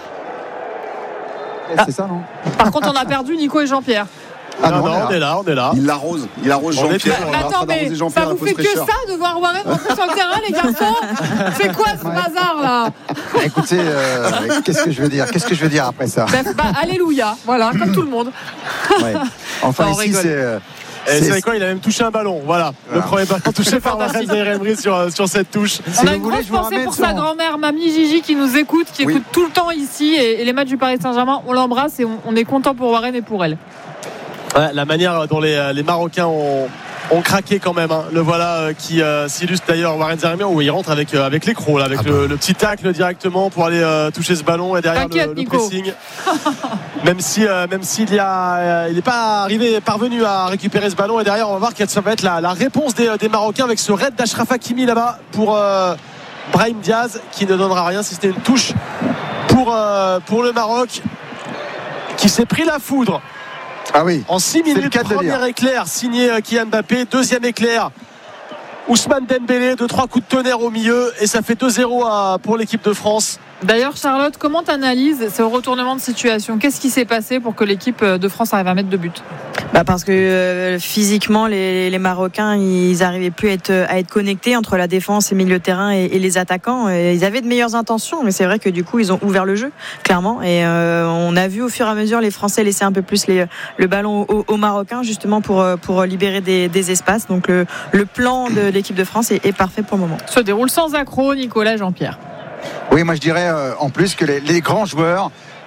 Ah. C'est ça, non ? Par contre, on a perdu Nico et Jean-Pierre. Ah non, non, on est là, on est là. Il l'arrose, il arrose on Jean-Pierre. Mais attends, mais ça vous fait que ça de voir Warren rentrer sur le terrain, les garçons ? C'est quoi ce bazar là ? Écoutez, euh, qu'est-ce que je veux dire ? Qu'est-ce que je veux dire après ça ? bah, bah, alléluia, voilà, comme tout le monde. Ouais. Enfin, ici, rigole. c'est. Euh, Et c'est quoi, il a même touché un ballon. Voilà, voilà. Le premier ballon touché par Warren Zaïre-Emery sur, sur cette touche. On si a une grosse voulez, pensée pour son... sa grand-mère, mamie Gigi, qui nous écoute, qui oui. écoute tout le temps ici. Et, et les matchs du Paris Saint-Germain, on l'embrasse et on, on est content pour Warren et pour elle. Ouais, la manière dont les, les Marocains ont, ont craqué quand même. Hein. Le voilà euh, qui euh, s'illustre d'ailleurs Warren Zaïre-Emery où il rentre avec, euh, avec l'écrou, là, avec ah le, bah. le petit tacle directement pour aller euh, toucher ce ballon et derrière le, le pressing. Même si euh, même s'il y a, euh, il n'est pas arrivé, parvenu à récupérer ce ballon et derrière on va voir que ça va être la, la réponse des, des Marocains avec ce raid d'Achraf Hakimi là-bas pour euh, Brahim Diaz qui ne donnera rien si c'était une touche pour, euh, pour le Maroc qui s'est pris la foudre. Ah oui. En six minutes, premier éclair signé Kylian Mbappé, deuxième éclair Ousmane Dembélé, deux trois coups de tonnerre au milieu et ça fait deux zéro pour l'équipe de France. D'ailleurs Charlotte, comment tu analyses ce retournement de situation ? Qu'est-ce qui s'est passé pour que l'équipe de France arrive à mettre deux buts ? Bah parce que euh, physiquement les, les Marocains ils n'arrivaient plus à être, à être connectés entre la défense et le milieu de terrain et, et les attaquants. Et ils avaient de meilleures intentions mais c'est vrai que du coup ils ont ouvert le jeu clairement et euh, on a vu au fur et à mesure les Français laisser un peu plus les, le ballon aux, aux Marocains justement pour, pour libérer des, des espaces. Donc le, le plan de l'équipe de France est, est parfait pour le moment. Se déroule sans accroc, Nicolas, Jean-Pierre. Oui, moi je dirais euh, en plus que les, les grands joueurs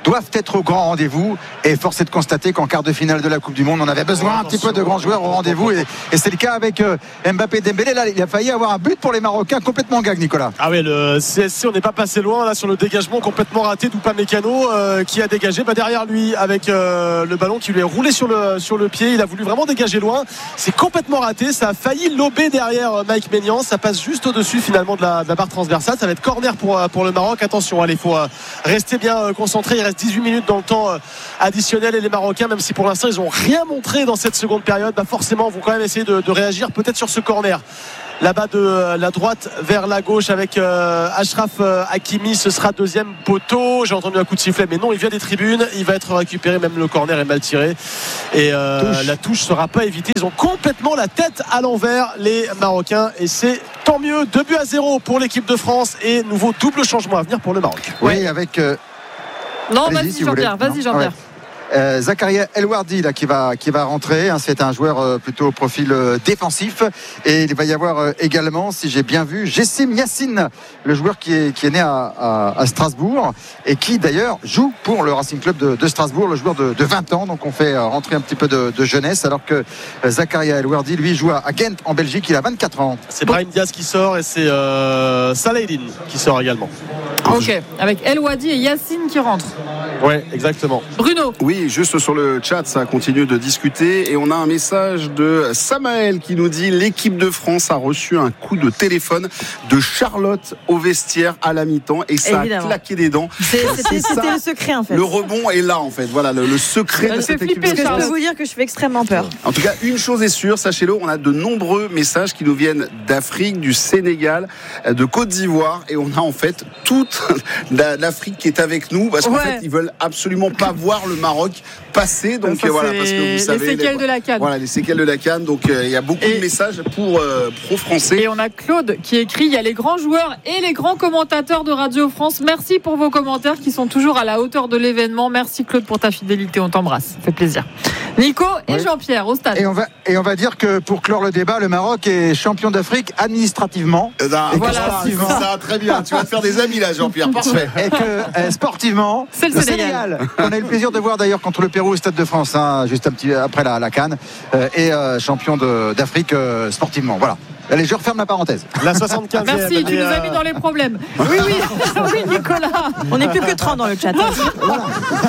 doivent être au grand rendez-vous. Et force est de constater qu'en quart de finale de la Coupe du Monde, on avait besoin un petit peu de grands joueurs au rendez-vous. Et, et c'est le cas avec euh, Mbappé, Dembélé. Là, il a failli avoir un but pour les Marocains complètement gag, Nicolas. Ah oui, le C S C, on n'est pas passé loin là sur le dégagement complètement raté d'Upamecano euh, qui a dégagé bah, derrière lui avec euh, le ballon qui lui est roulé sur le, sur le pied. Il a voulu vraiment dégager loin. C'est complètement raté. Ça a failli lober derrière euh, Mike Maignan. Ça passe juste au-dessus finalement de la, de la barre transversale. Ça va être corner pour, pour le Maroc. Attention, allez, il faut euh, rester bien euh, concentré. Il reste dix-huit minutes dans le temps euh, additionnel et les Marocains, même si pour l'instant ils n'ont rien montré dans cette seconde période, bah forcément vont quand même essayer de, de réagir peut-être sur ce corner. Là-bas de la droite vers la gauche avec euh, Achraf euh, Hakimi, ce sera deuxième poteau. J'ai entendu un coup de sifflet, mais non, il vient des tribunes. Il va être récupéré, même le corner est mal tiré. Et euh, touche. La touche sera pas évitée. Ils ont complètement la tête à l'envers, les Marocains. Et c'est tant mieux. deux buts à zéro pour l'équipe de France et nouveau double changement à venir pour le Maroc. Oui, ouais. avec. Euh... Non, vas-y, si Jean-Pierre. Vas-y, Jean-Pierre. Euh, Zakaria El Wardi là, qui, va, qui va rentrer, hein, c'est un joueur euh, plutôt au profil euh, défensif et il va y avoir euh, également, si j'ai bien vu, Jessim Yassine, le joueur qui est, qui est né à, à, à Strasbourg et qui d'ailleurs joue pour le Racing Club de, de Strasbourg, le joueur de, de vingt ans, donc on fait euh, rentrer un petit peu de, de jeunesse alors que euh, Zakaria El Wardi lui joue à, à Ghent en Belgique, il a vingt-quatre ans. C'est Brahim Diaz qui sort et c'est euh, Salahedine qui sort également. Ok, avec El Wadi et Yassine qui rentrent. Ouais, exactement. Bruno. Oui, juste sur le chat, ça continue de discuter et on a un message de Samaël qui nous dit l'équipe de France a reçu un coup de téléphone de Charlotte au vestiaire à la mi-temps et ça Évidemment. a claqué des dents. C'est, c'était, ça, c'était le secret en fait. Le rebond est là en fait. Voilà le, le secret ça de cette équipe de France. Parce que je peux vous dire que je fais extrêmement peur. En tout cas, une chose est sûre, sachez-le, on a de nombreux messages qui nous viennent d'Afrique, du Sénégal, de Côte d'Ivoire et on a en fait toute l'Afrique qui est avec nous parce qu'en ouais. fait ils veulent absolument pas voir le Maroc passer. Donc ça, voilà, parce que vous savez les séquelles les, de la CAN. Voilà, les séquelles de la CAN. Donc il euh, y a beaucoup et, de messages pour euh, pro-français. Et on a Claude qui écrit il y a les grands joueurs et les grands commentateurs de Radio France. Merci pour vos commentaires qui sont toujours à la hauteur de l'événement. Merci Claude pour ta fidélité. On t'embrasse. Ça fait plaisir. Nico et oui. Jean-Pierre au stade. Et on va et on va dire que pour clore le débat, le Maroc est champion d'Afrique administrativement. Euh, non, voilà, sportivement. Ça, très bien. Tu vas te faire des amis là, Jean-Pierre. Parfait. Et que euh, sportivement, c'est le, le Sénégal. Sénégal. On a eu le plaisir de voir d'ailleurs contre le Pérou au Stade de France, hein, juste un petit après la, la CAN, euh, et euh, champion de, d'Afrique euh, sportivement. Voilà. Allez, je referme la parenthèse. La soixante-quinzième. Merci, tu nous as mis dans les problèmes. Oui, oui, oui, Nicolas. On n'est plus que trente dans le chat. Voilà.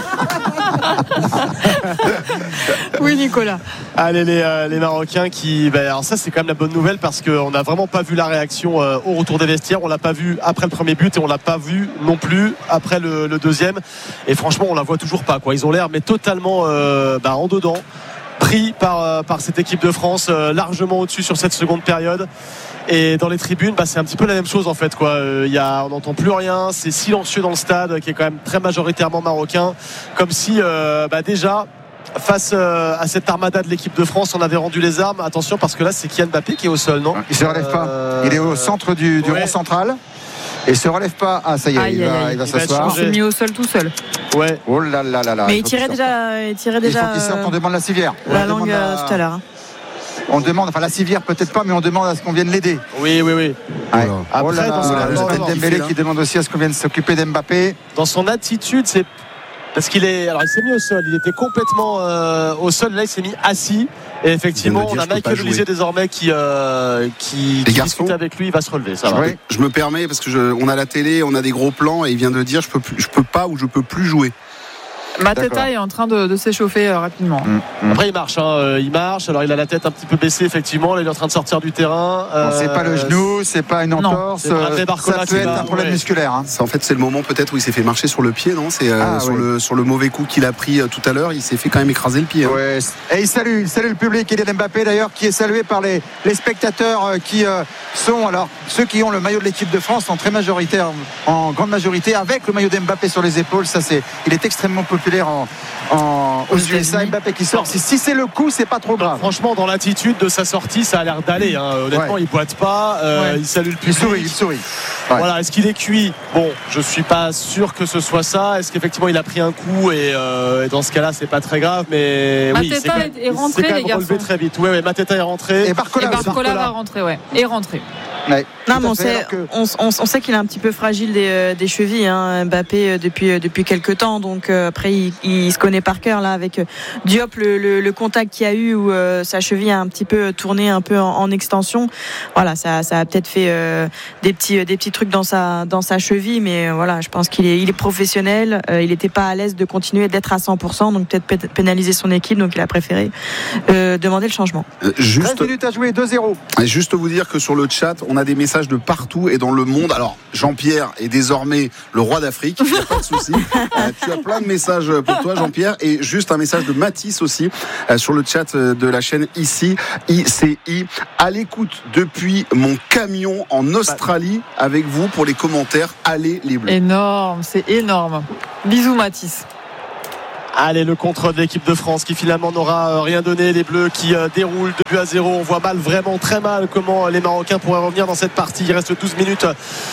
Oui, Nicolas. Allez, les, euh, les Marocains qui. Ben, alors, ça, c'est quand même la bonne nouvelle parce qu'on n'a vraiment pas vu la réaction euh, au retour des vestiaires. On l'a pas vu après le premier but et on l'a pas vu non plus après le, le deuxième. Et franchement, on la voit toujours pas, quoi. Ils ont l'air, mais totalement euh, ben, en dedans. Pris par, euh, par cette équipe de France euh, largement au-dessus sur cette seconde période et dans les tribunes bah, c'est un petit peu la même chose en fait quoi. Euh, y a, on n'entend plus rien, c'est silencieux dans le stade qui est quand même très majoritairement marocain comme si euh, bah, déjà face euh, à cette armada de l'équipe de France on avait rendu les armes. Attention parce que là c'est Kylian Mbappé qui est au sol, non? Il se relève pas, euh, il est au centre du, du ouais. rond central et se relève pas. Ah ça y est, aïe, il, va, aïe, il va il s'asseoir. Il s'est mis au sol tout seul. Ouais. Oh là là là là. Mais il tirait déjà, il tirait déjà. Il faut qu'il sorte. On demande la civière. La langue euh, tout à l'heure. Hein. On demande, enfin la civière peut-être pas, mais on demande à ce qu'on vienne l'aider. Oui, oui, oui. Ouais. Après, oh là là, dans là, son... Dembélé qui demande aussi à ce qu'on vienne s'occuper d'Mbappé. Dans son attitude, c'est parce qu'il est, alors il s'est mis au sol. Il était complètement euh, au sol. Là, il s'est mis assis. Et effectivement, on a Michael Olise désormais qui, euh, qui, qui discute avec lui. Il va se relever. Ça va. Oui. Je me permets parce que je, on a la télé, on a des gros plans et il vient de dire je peux, plus, je peux pas ou je peux plus jouer. Mateta est en train de, de s'échauffer euh, rapidement. Mmh, mmh. Après il marche, hein, euh, il marche. Alors il a la tête un petit peu baissée effectivement. Là il est en train de sortir du terrain. Euh, non, c'est pas le genou, c'est pas une entorse. Ça peut être un problème ouais. musculaire. Hein. En fait c'est le moment peut-être où il s'est fait marcher sur le pied, non? C'est euh, ah, sur, oui. le, sur le mauvais coup qu'il a pris euh, tout à l'heure. Il s'est fait quand même écraser le pied. Hein. Ouais. Et il salue, il salue le public. Kylian Mbappé d'ailleurs qui est salué par les, les spectateurs euh, qui euh, sont alors ceux qui ont le maillot de l'équipe de France en très majoritaire, en grande majorité avec le maillot d'Mbappé sur les épaules. Ça c'est, il est extrêmement populaire. titulaire en, en, aux U S A. Mbappé qui sort. Si, si c'est le coup, c'est pas trop grave. Franchement, dans l'attitude de sa sortie, ça a l'air d'aller. Hein. Honnêtement, ouais. il boite pas, euh, ouais. il salue le public. Il sourit, il sourit. Ouais. Voilà, est-ce qu'il est cuit ? Bon, je suis pas sûr que ce soit ça. Est-ce qu'effectivement il a pris un coup et, euh, et dans ce cas-là, c'est pas très grave, mais Mateta oui, c'est quand même, est rentré, c'est quand même les garçons. relevé très vite. Ouais, ouais, Mateta est rentré. Et Barcola, et Barcola va rentrer, ouais, et rentrer. Ouais, non, mais on sait, que... on, on, on sait qu'il est un petit peu fragile des, des chevilles, hein, Mbappé, depuis, depuis quelques temps. Donc euh, après, il, il se connaît par cœur là avec Diop, le, le, le contact qu'il y a eu où euh, sa cheville a un petit peu tourné un peu en, en extension. Voilà, ça, ça a peut-être fait euh, des petits, des petits trucs dans sa, dans sa cheville, mais euh, voilà, je pense qu'il est, il est professionnel. Euh, il n'était pas à l'aise de continuer d'être à cent pour cent, donc peut-être pénaliser son équipe. Donc il a préféré euh, demander le changement. Euh, juste, treize minutes à jouer, deux zéro. Et juste vous dire que sur le chat, on a des messages de partout et dans le monde. Alors Jean-Pierre est désormais le roi d'Afrique, il n'y a pas de souci. euh, tu as plein de messages pour toi, Jean-Pierre, et juste un message de Mathis aussi euh, sur le chat de la chaîne ici I C I, à l'écoute depuis mon camion en Australie avec vous pour les commentaires. Allez les Bleus. Énorme, c'est énorme. Bisous Mathis. Allez, le contre de l'équipe de France qui finalement n'aura rien donné. Les Bleus qui euh, déroulent deux buts à zéro. On voit mal, vraiment très mal, comment les Marocains pourraient revenir dans cette partie. Il reste douze minutes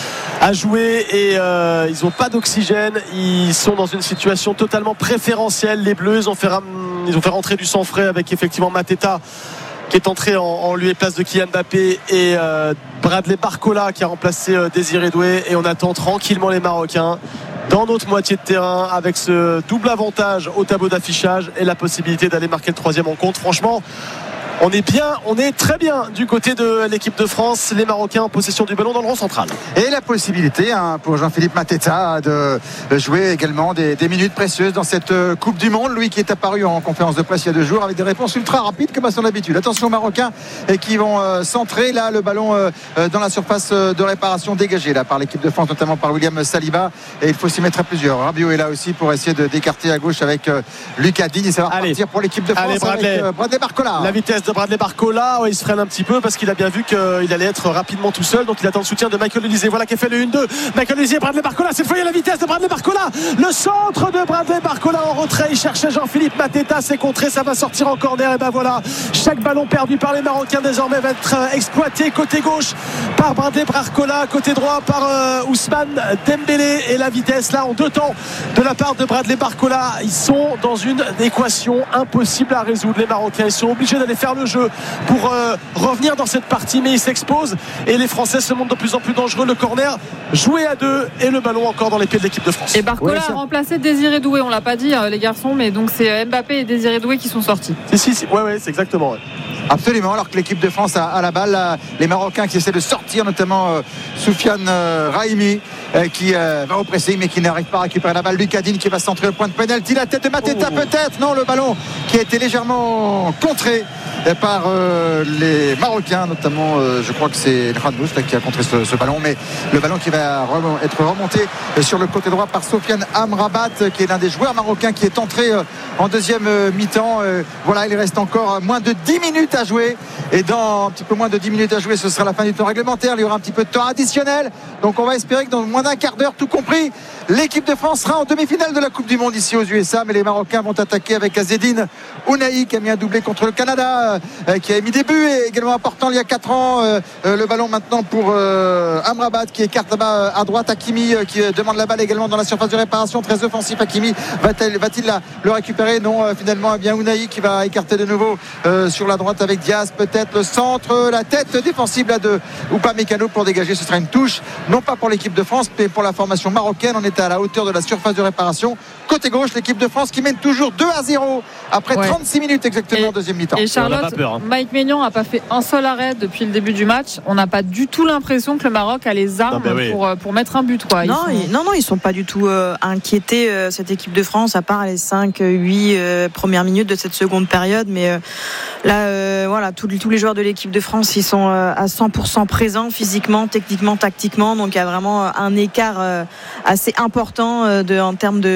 à jouer et euh, ils n'ont pas d'oxygène. Ils sont dans une situation totalement préférentielle. Les Bleus, ils ont fait, ram... ils ont fait rentrer du sang frais avec effectivement Mateta qui est entré en, en lieu et place de Kylian Mbappé et euh, Bradley Barcola qui a remplacé euh, Désiré Doué. Et on attend tranquillement les Marocains dans notre moitié de terrain avec ce double avantage au tableau d'affichage et la possibilité d'aller marquer le troisième en compte. Franchement, on est bien, on est très bien du côté de l'équipe de France. Les Marocains en possession du ballon dans le rond central. Et la possibilité hein, pour Jean-Philippe Mateta de jouer également des, des minutes précieuses dans cette Coupe du Monde. Lui qui est apparu en conférence de presse il y a deux jours avec des réponses ultra rapides comme à son habitude. Attention aux Marocains et qui vont euh, centrer là le ballon euh, dans la surface de réparation dégagée là par l'équipe de France, notamment par William Saliba. Et il faut s'y mettre à plusieurs. Rabiot est là aussi pour essayer de d'écarter à gauche avec euh, Lucas Digne. Et ça va Allez. repartir pour l'équipe de France. Allez, Bradley. avec euh, Bradley Barcola. La vitesse de Bradley Barcola, il se freine un petit peu parce qu'il a bien vu qu'il allait être rapidement tout seul, donc il attend le soutien de Michael Olise. Voilà qui a fait le un deux. Michael Olise, Bradley Barcola, cette fois il y a la vitesse de Bradley Barcola, le centre de Bradley Barcola en retrait, il cherchait Jean-Philippe Mateta, c'est contré, ça va sortir en corner. Et ben voilà, chaque ballon perdu par les Marocains désormais va être exploité côté gauche par Bradley Barcola, côté droit par euh, Ousmane Dembélé. Et la vitesse là en deux temps de la part de Bradley Barcola, ils sont dans une équation impossible à résoudre. Les Marocains, ils sont obligés d'aller faire le jeu pour euh, revenir dans cette partie, mais ils s'exposent et les Français se montrent de plus en plus dangereux. Le corner joué à deux et le ballon encore dans les pieds de l'équipe de France. Et Barcola ouais, a remplacé Désiré Doué, on l'a pas dit les garçons, mais donc c'est Mbappé et Désiré Doué qui sont sortis. Si si, si. ouais ouais c'est exactement ouais. Absolument, alors que l'équipe de France a, a la balle, là, les Marocains qui essaient de sortir, notamment euh, Soufiane euh, Raimi euh, qui euh, va au pressing mais qui n'arrive pas à récupérer la balle. Lucas Digne qui va centrer le point de pénalty, la tête de Mateta oh. peut-être, non, le ballon qui a été légèrement contré par euh, les Marocains, notamment euh, je crois que c'est Radous qui a contré ce, ce ballon, mais le ballon qui va re- être remonté sur le côté droit par Sofiane Amrabat qui est l'un des joueurs marocains qui est entré euh, en deuxième euh, mi-temps. Euh, voilà, il reste encore moins de dix minutes à jouer et dans un petit peu moins de dix minutes à jouer ce sera la fin du temps réglementaire. Il y aura un petit peu de temps additionnel, donc on va espérer que dans moins d'un quart d'heure, tout compris, l'équipe de France sera en demi-finale de la Coupe du Monde ici aux U S A. Mais les Marocains vont attaquer avec Azzedine Ounahi qui a mis un doublé contre le Canada, euh, qui a mis des buts et également important il y a quatre ans. Euh, euh, le ballon maintenant pour euh, Amrabat qui écarte là-bas à droite. Hakimi euh, qui demande la balle également dans la surface de réparation, très offensif. Hakimi va-t-il, va-t-il la, le récupérer? Non, euh, finalement eh bien Ounahi qui va écarter de nouveau euh, sur la droite avec Diaz, peut-être le centre, la tête défensive là de Upamecano pour dégager. Ce sera une touche, non pas pour l'équipe de France mais pour la formation marocaine. On était à la hauteur de la surface de réparation. Côté gauche, l'équipe de France qui mène toujours deux à zéro après ouais. trente-six minutes exactement, et, deuxième mi-temps. Et Charlotte, peur, hein. Mike Maignan n'a pas fait un seul arrêt depuis le début du match. On n'a pas du tout l'impression que le Maroc a les armes non, oui. pour, pour mettre un but. Quoi. Non, sont... ils, non, non, ils ne sont pas du tout euh, inquiétés, euh, cette équipe de France, à part les cinq huit euh, premières minutes de cette seconde période. Mais euh, là, euh, voilà, tous, tous les joueurs de l'équipe de France, ils sont euh, à cent pour cent présents physiquement, techniquement, tactiquement. Donc il y a vraiment un écart euh, assez important euh, de, en termes de, de, de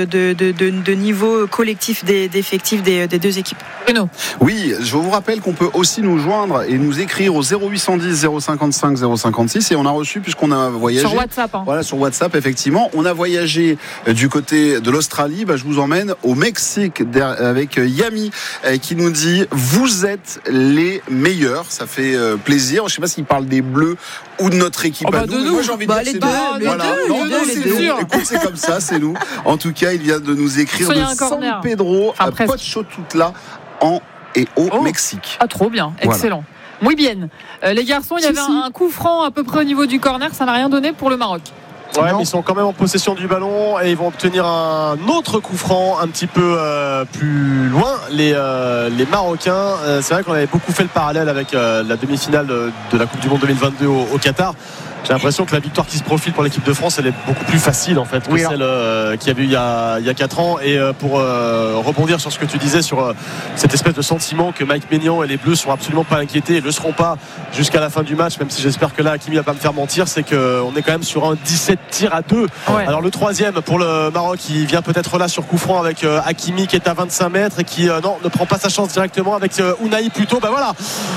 de, de, de niveau collectif des, d'effectifs des, des deux équipes. Bruno. Oui, je vous rappelle qu'on peut aussi nous joindre et nous écrire au zéro huit cent dix zéro cinquante-cinq zéro cinquante-six et on a reçu, puisqu'on a voyagé sur WhatsApp. Hein. Voilà, sur WhatsApp, effectivement. On a voyagé du côté de l'Australie. Bah, je vous emmène au Mexique avec Yami qui nous dit: vous êtes les meilleurs. Ça fait plaisir. Je ne sais pas s'il parle des Bleus ou de notre équipe. Oh bah à nous. de nous. Moi, j'ai envie bah, de dire les que deux, c'est les nous. Voilà. deux, Non, les non, deux, c'est les nous. deux. Écoute, c'est comme ça, c'est nous. En tout cas, il vient de nous écrire Soyez de un San corner. Pedro Enfin, à presque. Pochotutla en et au Oh. Mexique. Ah, trop bien, excellent. Muy bien. Euh, les garçons, il y Si, avait si. un, un coup franc à peu près au niveau du corner, ça n'a rien donné pour le Maroc. Ouais, mais ils sont quand même en possession du ballon et ils vont obtenir un autre coup franc un petit peu euh, plus loin, les, euh, les Marocains. Euh, c'est vrai qu'on avait beaucoup fait le parallèle avec euh, la demi-finale de, de la Coupe du Monde deux mille vingt-deux au, au Qatar. J'ai l'impression que la victoire qui se profile pour l'équipe de France, elle est beaucoup plus facile en fait que oui, celle euh, qu'il y avait eu il y a, il y a quatre ans. Et euh, pour euh, rebondir sur ce que tu disais sur euh, cette espèce de sentiment que Mike Maignan et les Bleus sont absolument pas inquiétés et ne le seront pas jusqu'à la fin du match, même si j'espère que là Hakimi va pas me faire mentir, c'est qu'on est quand même sur un dix-sept tirs à deux. Ouais. Alors le troisième pour le Maroc, il vient peut-être là sur coup franc avec euh, Hakimi qui est à vingt-cinq mètres et qui euh, non, ne prend pas sa chance directement avec euh, Unai plutôt. Ben voilà,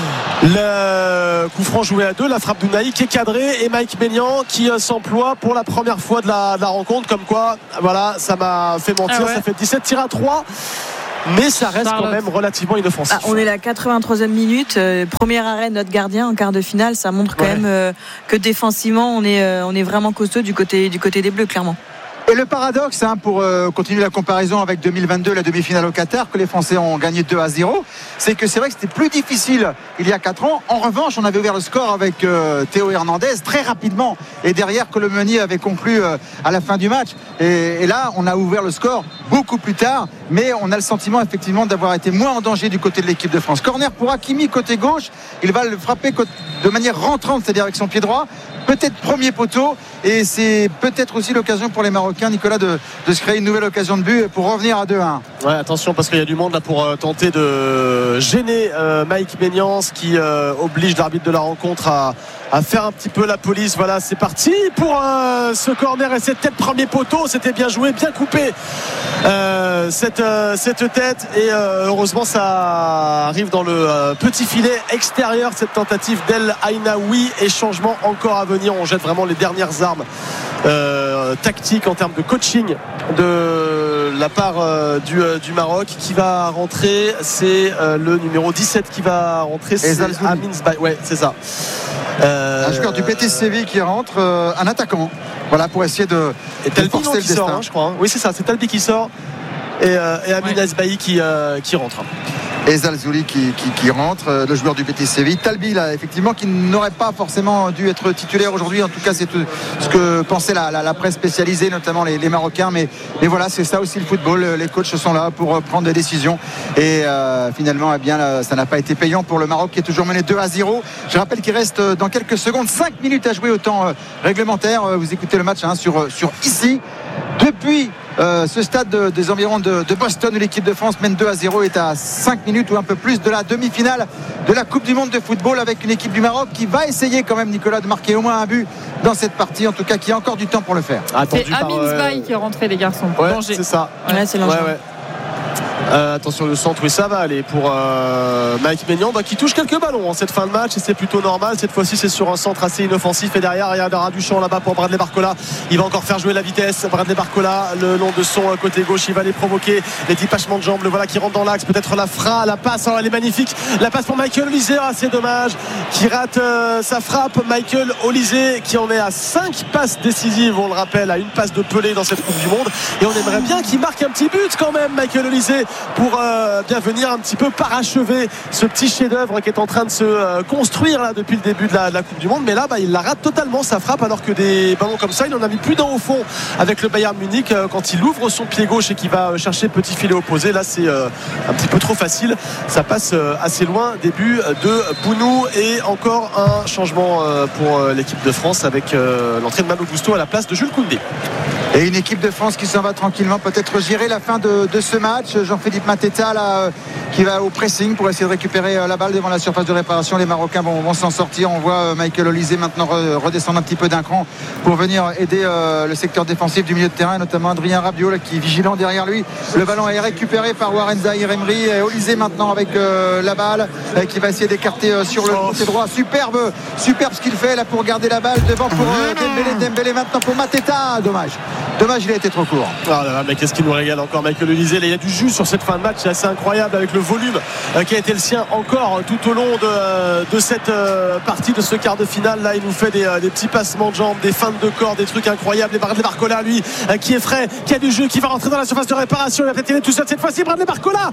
le coup franc joué à deux, la frappe d'Unai qui est cadrée et Mike Maignan qui euh, s'emploie pour la première fois de la, de la rencontre, comme quoi voilà, ça m'a fait mentir. Ah ouais. Ça fait dix-sept tirs à trois, mais ça reste Charlotte. quand même relativement inoffensif. Ah, on est à la quatre-vingt-troisième minute, euh, premier arrêt de notre gardien en quart de finale, ça montre quand Ouais. même euh, que défensivement on est, euh, on est vraiment costaud du côté, du côté des Bleus, clairement. Et le paradoxe, hein, pour euh, continuer la comparaison avec deux mille vingt-deux, la demi-finale au Qatar, que les Français ont gagné deux à zéro, c'est que c'est vrai que c'était plus difficile il y a quatre ans. En revanche, on avait ouvert le score avec euh, Théo Hernandez très rapidement. Et derrière, Colomani avait conclu euh, à la fin du match. Et, et là, on a ouvert le score beaucoup plus tard. Mais on a le sentiment effectivement d'avoir été moins en danger du côté de l'équipe de France. Corner pour Hakimi, côté gauche. Il va le frapper de manière rentrante, c'est-à-dire avec son pied droit. Peut-être premier poteau. Et c'est peut-être aussi l'occasion pour les Marocains, Nicolas, de, de se créer une nouvelle occasion de but pour revenir à deux un. Ouais, attention parce qu'il y a du monde là pour euh, tenter de gêner euh, Mike Maignan, ce qui euh, oblige l'arbitre de la rencontre à, à faire un petit peu la police. Voilà, c'est parti pour euh, ce corner et cette tête premier poteau. C'était bien joué, bien coupé euh, cette, euh, cette tête et euh, heureusement ça arrive dans le euh, petit filet extérieur, cette tentative d'El Ainaoui. Et changement encore à venir, on jette vraiment les dernières armes euh, tactiques en termes de coaching de la part euh, du, euh, du Maroc. Qui va rentrer, c'est euh, le numéro dix-sept qui va rentrer, c'est Amin Zbaï. Ouais, c'est ça. Euh, un joueur du Betis Séville qui rentre, euh, un attaquant. Voilà, pour essayer de, et de forcer le qui destin. sort, hein, je crois. Hein. Oui, c'est ça, c'est Talbi qui sort et, euh, et Amin ouais. Zbaï qui, euh, qui rentre. Et Zalzouli qui, qui, qui rentre, le joueur du Betis Séville. Talbi, là, effectivement, qui n'aurait pas forcément dû être titulaire aujourd'hui. En tout cas, c'est tout ce que pensait la, la, la presse spécialisée, notamment les, les Marocains. Mais, mais voilà, c'est ça aussi le football. Les coachs sont là pour prendre des décisions. Et euh, finalement, eh bien, là, ça n'a pas été payant pour le Maroc qui est toujours mené deux à zéro. Je rappelle qu'il reste dans quelques secondes cinq minutes à jouer au temps réglementaire. Vous écoutez le match hein, sur, sur ici. Depuis Euh, ce stade de, des environs de, de Boston où l'équipe de France mène deux à zéro est à cinq minutes ou un peu plus de la demi-finale de la Coupe du Monde de football avec une équipe du Maroc qui va essayer quand même, Nicolas, de marquer au moins un but dans cette partie, en tout cas qui a encore du temps pour le faire. C'est Amin Zbaï euh... qui est rentré, les garçons. Ouais, c'est ça. Ouais, c'est l'enjeu. Ouais, ouais. Euh, attention le centre, oui ça va aller pour euh, Mike Maignan bah, qui touche quelques ballons en cette fin de match et c'est plutôt normal. Cette fois-ci c'est sur un centre assez inoffensif et derrière il y a Duchamp là-bas pour Bradley Barcola. Il va encore faire jouer la vitesse. Bradley Barcola le long de son côté gauche, il va les provoquer, les dépêchements de jambes, le voilà qui rentre dans l'axe, peut-être la frappe, la passe, oh, elle est magnifique, la passe pour Michael Olise, ah, c'est dommage qui rate euh, sa frappe. Michael Olise qui en est à cinq passes décisives, on le rappelle, à une passe de Pelé dans cette Coupe du Monde et on aimerait bien qu'il marque un petit but quand même, Michael Olise, pour euh, bien venir un petit peu parachever ce petit chef-d'œuvre qui est en train de se euh, construire là depuis le début de la, de la Coupe du Monde. Mais là bah, il la rate totalement sa frappe, alors que des ballons comme ça il en a mis plus d'un au fond avec le Bayern Munich euh, quand il ouvre son pied gauche et qu'il va chercher le petit filet opposé. Là c'est euh, un petit peu trop facile, ça passe euh, assez loin. Début de Bounou et encore un changement euh, pour euh, l'équipe de France avec euh, l'entrée de Malo Gusto à la place de Jules Koundé. Et une équipe de France qui s'en va tranquillement peut-être gérer la fin de, de ce match. Jean-Philippe Mateta là, qui va au pressing pour essayer de récupérer la balle devant la surface de réparation. Les Marocains vont, vont s'en sortir. On voit Michael Olise maintenant redescendre un petit peu d'un cran pour venir aider euh, le secteur défensif du milieu de terrain, notamment Adrien Rabiot là, qui est vigilant derrière lui. Le ballon est récupéré par Warren Zaïre-Emery. Olise maintenant avec euh, la balle euh, qui va essayer d'écarter euh, sur le côté droit. Superbe, superbe ce qu'il fait là pour garder la balle devant pour euh, Dembélé. Dembélé maintenant pour Mateta. Dommage. Dommage, il a été trop court. Ah là là, mais qu'est-ce qui nous régale encore Michael Olise. Il y a du jus sur cette fin de match, c'est assez incroyable avec le volume euh, qui a été le sien encore tout au long de, euh, de cette euh, partie, de ce quart de finale. Là, il nous fait des, euh, des petits passements de jambes, des feintes de corps, des trucs incroyables. Et Bradley Barcola, lui, euh, qui est frais, qui a du jus, qui va rentrer dans la surface de réparation. Il va peut-être y aller tout seul cette fois-ci. Bradley Barcola,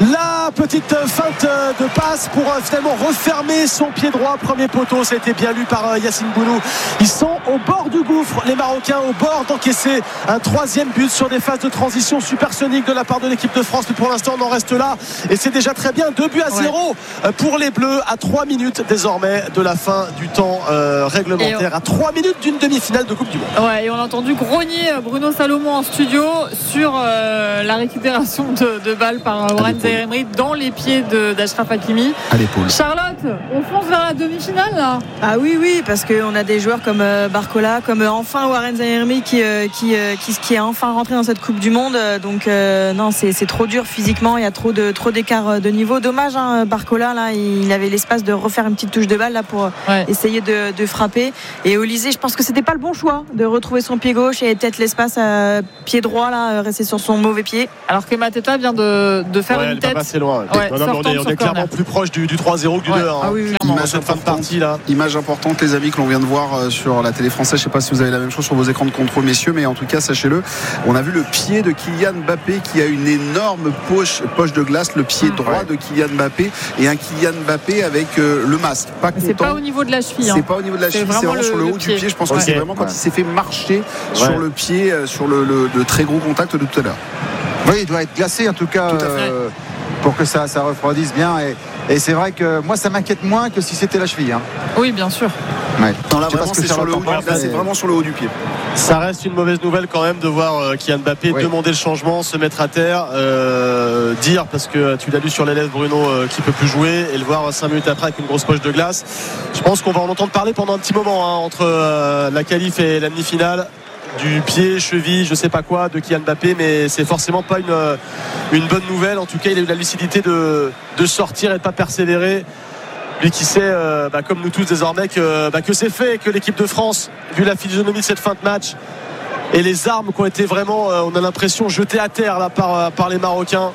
la petite euh, feinte euh, de passe pour euh, finalement refermer son pied droit. Premier poteau, ça a été bien lu par euh, Yacine Bounou. Ils sont au bord du gouffre, les Marocains, au bord d'encaisser un troisième but sur des phases de transition supersonique de la part de l'équipe de France. Mais pour l'instant, on en reste là et c'est déjà très bien. Deux buts à zéro ouais. pour les Bleus à trois minutes désormais de la fin du temps euh, réglementaire, on... à trois minutes d'une demi-finale de Coupe du Monde. Ouais, et on a entendu grogner Bruno Salomon en studio sur euh, la récupération de, de balles par Warren Zaïre-Emery dans les pieds de, d'Achraf Hakimi. À l'épaule. Charlotte, on fonce vers la demi-finale là. Ah oui, oui, parce qu'on a des joueurs comme euh, Barcola, comme euh, enfin Warren Zaïre-Emery qui, euh, qui, euh, qui, qui est enfin rentré dans cette Coupe du Monde. Donc euh, non, c'est, c'est trop dur physiquement. Il y a trop de trop d'écart de niveau. Dommage, hein, Barcola là, il avait l'espace de refaire une petite touche de balle là pour ouais. essayer de, de frapper. Et Olise, je pense que c'était pas le bon choix de retrouver son pied gauche et peut-être l'espace à pied droit là, rester sur son mauvais pied. Alors que Mateta vient de, de faire ouais, une tête. Pas assez loin. Ouais, non, non, on est, on est clairement plus proche du, du trois zéro que du ouais. deux. Hein. Ah oui, oui, image, cette fin de partie, là. Image importante, les amis, que l'on vient de voir sur la télé française. Je ne sais pas si vous avez la même chose sur vos écrans de contrôle, messieurs, mais en tout cas, sachez-le, on a vu le pied de Kylian Mbappé qui a une énorme poche, poche de glace, le pied droit ouais. de Kylian Mbappé et un Kylian Mbappé avec euh, le masque. Pas content. C'est pas au niveau de la cheville. Hein. C'est pas au niveau de la cheville, c'est vraiment le, sur le, le haut pied. du pied. Je pense okay. que c'est vraiment quand ouais. il s'est fait marcher ouais. sur le pied, sur le, le, le très gros contact de tout à l'heure. Oui, il doit être glacé en tout cas. Tout euh, pour que ça, ça refroidisse bien et, et c'est vrai que moi ça m'inquiète moins que si c'était la cheville hein. Oui bien sûr ouais. non, là, vraiment, c'est, sur le haut, là, c'est vraiment sur le haut du pied. Ça reste une mauvaise nouvelle quand même de voir euh, Kylian Mbappé oui. demander le changement, se mettre à terre, euh, dire parce que tu l'as lu sur les lèvres Bruno euh, qu'il peut plus jouer et le voir cinq minutes après avec une grosse poche de glace. Je pense qu'on va en entendre parler pendant un petit moment hein, entre euh, la qualif et la demi-finale. Du pied, cheville, je sais pas quoi de Kylian Mbappé, mais c'est forcément pas une, une bonne nouvelle. En tout cas, il a eu la lucidité de, de sortir et de pas persévérer. Lui qui sait, euh, bah, comme nous tous désormais, que, bah, que c'est fait, que l'équipe de France, vu la physionomie de cette fin de match et les armes qui ont été vraiment, euh, on a l'impression, jetées à terre là, par, par les Marocains.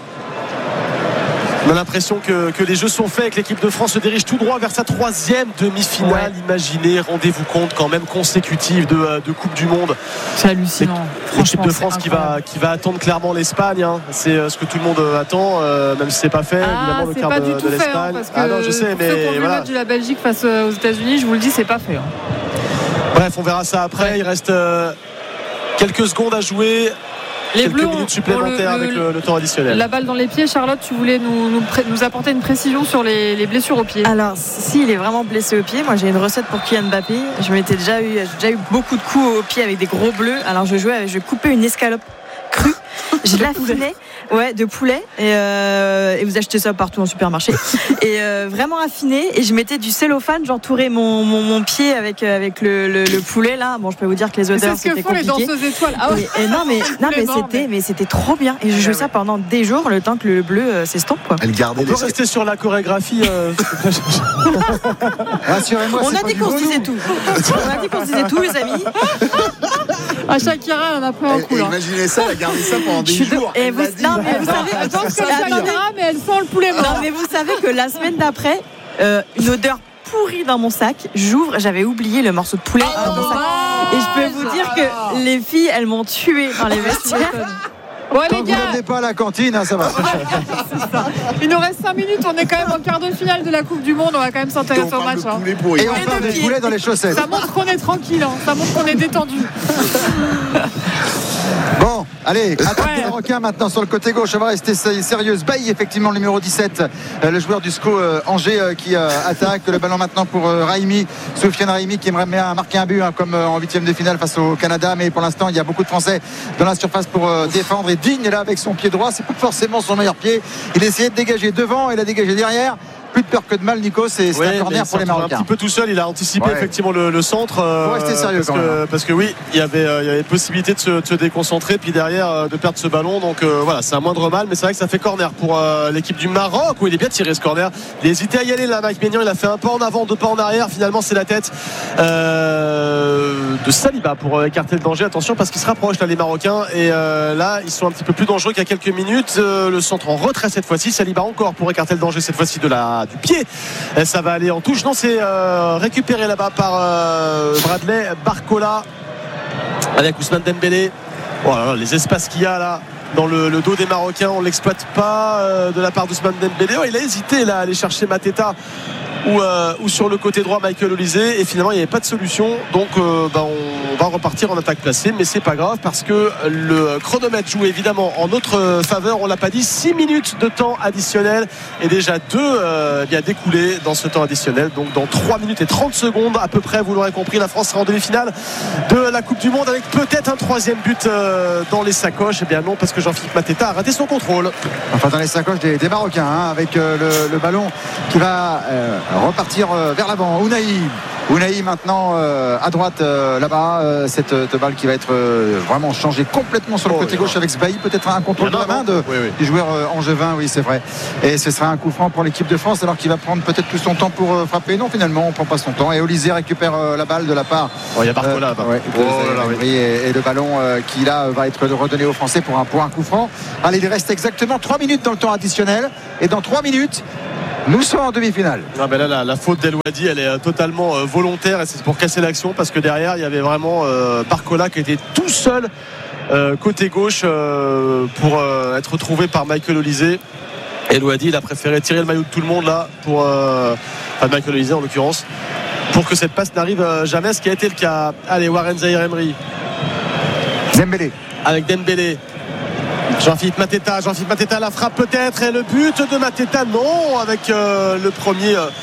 On a l'impression que, que les jeux sont faits et que l'équipe de France se dirige tout droit vers sa troisième demi-finale. Ouais. Imaginez, rendez-vous compte quand même consécutive de, de Coupe du Monde. C'est hallucinant. L'équipe de France qui va, qui va attendre clairement l'Espagne. Hein. C'est ce que tout le monde attend, euh, même si c'est pas fait. Ah, évidemment, c'est le quart pas de, du tout de fait, l'Espagne. Hein, parce que ah non, je sais, mais ceux qui ont vu voilà. le match de la Belgique face aux États-Unis, je vous le dis, c'est pas fait. Hein. Bref, on verra ça après. Ouais. Il reste euh, quelques secondes à jouer. Les quelques Bleus minutes supplémentaires le, le, avec le, le temps additionnel. La balle dans les pieds, Charlotte, tu voulais nous, nous, nous apporter une précision sur les, les blessures au pied. Alors, s'il est vraiment blessé au pied, moi j'ai une recette pour Kylian Mbappé. Je m'étais déjà eu, j'ai déjà eu beaucoup de coups au pied avec des gros bleus. Alors je jouais, je coupais une escalope crue, je l'affinais. Ouais, de poulet et, euh, et vous achetez ça partout en supermarché et euh, vraiment affiné et je mettais du cellophane, j'entourais mon, mon, mon pied avec, avec le, le, le poulet là. Bon, je peux vous dire que les odeurs c'est c'était compliqué. C'est ce que font les danseuses étoiles. Ah ouais. et, et non mais, non, mais, c'était, mais c'était trop bien et je jouais ça pendant des jours le temps que le bleu euh, s'estompe quoi. Elle gardait. On peut rester sur la chorégraphie euh... Rassurez-moi, on a dit qu'on se disait tout. On a dit qu'on se disait tout les amis. À Shakira on a pris un coup là. Imaginez ça, elle a gardé ça pendant des jours. Et vous, non mais vous savez, je pense que Shakira, mais elle sent le poulet mort. Non mais vous savez que la semaine d'après, euh, une odeur pourrie dans mon sac. J'ouvre, j'avais oublié le morceau de poulet oh, dans mon sac. Et je peux vous dire que les filles, elles m'ont tué dans les vestiaires. Ouais, Tant les que gars, vous n'amenez pas à la cantine, hein, ça va. ça. Il nous reste cinq minutes, on est quand même en quart de finale de la Coupe du Monde, on va quand même s'intéresser au match. Hein. Et on parle des poulets dans les chaussettes. Ça montre qu'on est tranquille, hein. Ça montre qu'on est détendu. Bon, allez, attaque Ouais. des Marocains maintenant sur le côté gauche. On va rester sérieuse. Bailly, effectivement, le numéro dix-sept, euh, le joueur du S C O euh, Angers euh, qui euh, attaque. Le ballon maintenant pour euh, Raimi, Soufiane Raimi qui aimerait bien marquer un but hein, comme euh, en huitième de finale face au Canada. Mais pour l'instant, il y a beaucoup de Français dans la surface pour euh, défendre. Et Digne est là avec son pied droit. C'est pas forcément son meilleur pied. Il essayait de dégager devant, il a dégagé derrière. Plus de peur que de mal, Nico. C'est Ouais, un corner pour les Marocains. Un petit peu tout seul, il a anticipé Ouais. effectivement le, le centre. Euh, Faut rester sérieux parce, quand que, même. parce que oui, il y avait, euh, il y avait possibilité de se, de se déconcentrer, puis derrière euh, de perdre ce ballon. Donc euh, voilà, c'est un moindre mal, mais c'est vrai que ça fait corner pour euh, l'équipe du Maroc. Où il est bien tiré ce corner. Il a hésité à y aller là, Mike Maignan. Il a fait un pas en avant, deux pas en arrière. Finalement, c'est la tête euh, de Saliba pour euh, écarter le danger. Attention parce qu'ils se rapprochent là, les Marocains. Et euh, là, ils sont un petit peu plus dangereux qu'il y a quelques minutes. Euh, le centre en retrait cette fois-ci. Saliba encore pour écarter le danger cette fois-ci de la du pied. Et ça va aller en touche. Non, c'est euh, récupéré là-bas par euh, Bradley Barcola avec Ousmane Dembélé. Voilà, les espaces qu'il y a là dans le, le dos des Marocains, on ne l'exploite pas euh, de la part d'Ousmane Dembélé. Oh, il a hésité là à aller chercher Mateta ou, euh, ou sur le côté droit Michael Olise, et finalement il n'y avait pas de solution. Donc euh, bah, on va repartir en attaque placée, mais c'est pas grave parce que le chronomètre joue évidemment en notre faveur. On l'a pas dit, six minutes de temps additionnel et déjà deux euh, bien découlés dans ce temps additionnel. Donc dans trois minutes et trente secondes à peu près, vous l'aurez compris, la France sera en demi-finale de la Coupe du Monde avec peut-être un troisième but euh, dans les sacoches. Eh bien non, parce que Jean-Philippe Mateta a raté son contrôle. Enfin dans les sacoches des, des Marocains hein, avec euh, le, le ballon qui va euh, repartir euh, vers l'avant. Ounaï Ounaï maintenant euh, à droite euh, là-bas euh, cette, cette balle qui va être euh, vraiment changée complètement sur le Oh, côté gauche avec Sbailly, peut-être un contrôle de la main de, oui, oui. du joueur euh, angevin, oui c'est vrai, et ce sera un coup franc pour l'équipe de France alors qu'il va prendre peut-être tout son temps pour euh, frapper. Non, finalement on prend pas son temps et Olise récupère euh, la balle de la part Oh, il y a Barcola là-bas. ouais, Oh là là, oui. et, et le ballon euh, qui là va être redonné aux Français pour un, pour un coup franc. Allez, il reste exactement trois minutes dans le temps additionnel et dans trois minutes nous sommes en demi-finale. Ah ben là, la, la faute d'El Ouadi, elle est euh, totalement euh, volontaire et c'est pour casser l'action parce que derrière il y avait vraiment euh, Barcola qui était tout seul euh, côté gauche euh, pour euh, être retrouvé par Michael Olise. El Ouadi, il a préféré tirer le maillot de tout le monde là pour euh, enfin Michael Olise en l'occurrence, pour que cette passe n'arrive euh, jamais, ce qui a été le cas. Allez, Warren Zaïre-Emery Dembélé avec Dembélé. Jean-Philippe Mateta, Jean-Philippe Mateta la frappe peut-être et le but de Mateta non, avec euh, le premier euh,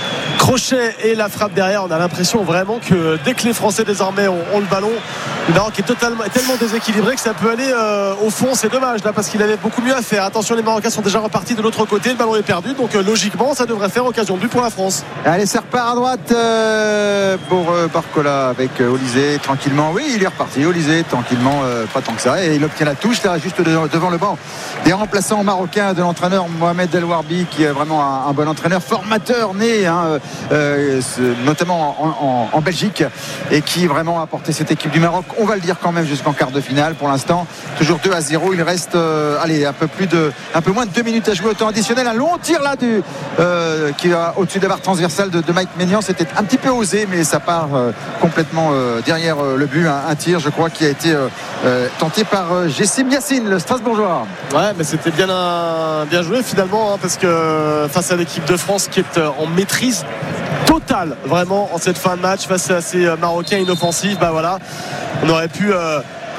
crochet et la frappe derrière. On a l'impression vraiment que dès que les Français désormais ont, ont le ballon, le Maroc est, totalement, est tellement déséquilibré que ça peut aller euh, au fond. C'est dommage là parce qu'il avait beaucoup mieux à faire. Attention, les Marocains sont déjà repartis de l'autre côté, le ballon est perdu, donc euh, logiquement ça devrait faire occasion de but pour la France. Allez, ça repart à droite euh, pour euh, Barcola avec euh, Olise tranquillement. Oui, il est reparti. Olise tranquillement, euh, pas tant que ça. Et il obtient la touche là, juste devant, devant le banc des remplaçants marocains de l'entraîneur Mohamed El Warbi, qui est vraiment un, un bon entraîneur, formateur né, hein, euh, notamment en, en, en Belgique, et qui vraiment a porté cette équipe du Maroc, on va le dire quand même, jusqu'en quart de finale. Pour l'instant, toujours deux à zéro. Il reste euh, allez, un peu plus de, un peu moins de deux minutes à jouer au temps additionnel. Un long tir là du, euh, qui va au-dessus de la barre transversale de, de Mike Maignan. C'était un petit peu osé, mais ça part euh, complètement euh, derrière euh, le but. Un, un tir, je crois, qui a été euh, euh, tenté par euh, Jessim Yassine, le Strasbourgeois. Ouais, mais c'était bien, un, bien joué finalement, hein, parce que face à l'équipe de France qui est en maîtrise totale vraiment en cette fin de match face à ces Marocains inoffensifs, bah voilà, on aurait pu euh,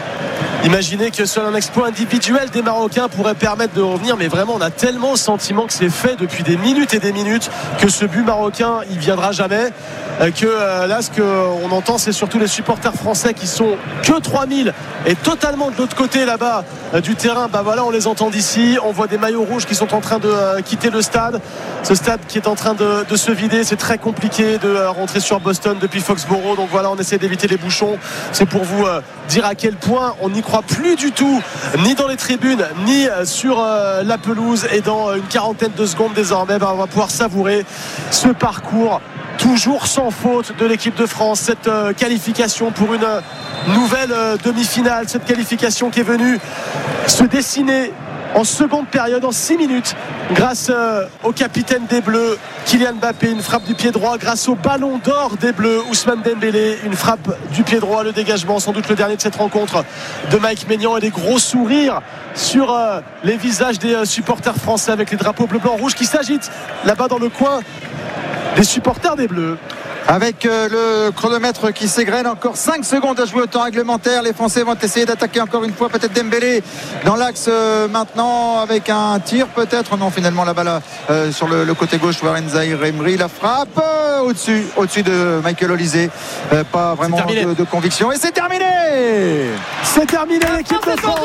imaginer que seul un exploit individuel des Marocains pourrait permettre de revenir, mais vraiment on a tellement le sentiment que c'est fait depuis des minutes et des minutes, que ce but marocain il viendra jamais, que euh, là ce qu'on entend c'est surtout les supporters français qui sont que trois mille et totalement de l'autre côté là-bas euh, du terrain. Bah voilà, on les entend d'ici, on voit des maillots rouges qui sont en train de euh, quitter le stade, ce stade qui est en train de, de se vider. C'est très compliqué de euh, rentrer sur Boston depuis Foxborough, donc voilà, on essaie d'éviter les bouchons. C'est pour vous euh, dire à quel point on n'y croit plus du tout, ni dans les tribunes ni euh, sur euh, la pelouse. Et dans euh, une quarantaine de secondes désormais, bah, on va pouvoir savourer ce parcours toujours sans faute de l'équipe de France, cette euh, qualification pour une euh, nouvelle euh, demi-finale, cette qualification qui est venue se dessiner en seconde période, en six minutes, grâce euh, au capitaine des Bleus, Kylian Mbappé, une frappe du pied droit, grâce au ballon d'or des Bleus, Ousmane Dembélé, une frappe du pied droit, le dégagement, sans doute le dernier de cette rencontre de Mike Maignan, et des gros sourires sur euh, les visages des euh, supporters français avec les drapeaux bleu, blanc, rouge qui s'agitent là-bas dans le coin des supporters des Bleus. Avec euh, le chronomètre qui s'égrène, encore cinq secondes à jouer au temps réglementaire. Les Français vont essayer d'attaquer encore une fois, peut-être Dembélé dans l'axe euh, maintenant avec un tir peut-être. Non, finalement la balle euh, sur le, le côté gauche, Warren Zahir Emery, la frappe euh, au-dessus, au-dessus de Michael Olise. Euh, pas vraiment de, de conviction. Et c'est terminé. C'est terminé, l'équipe de France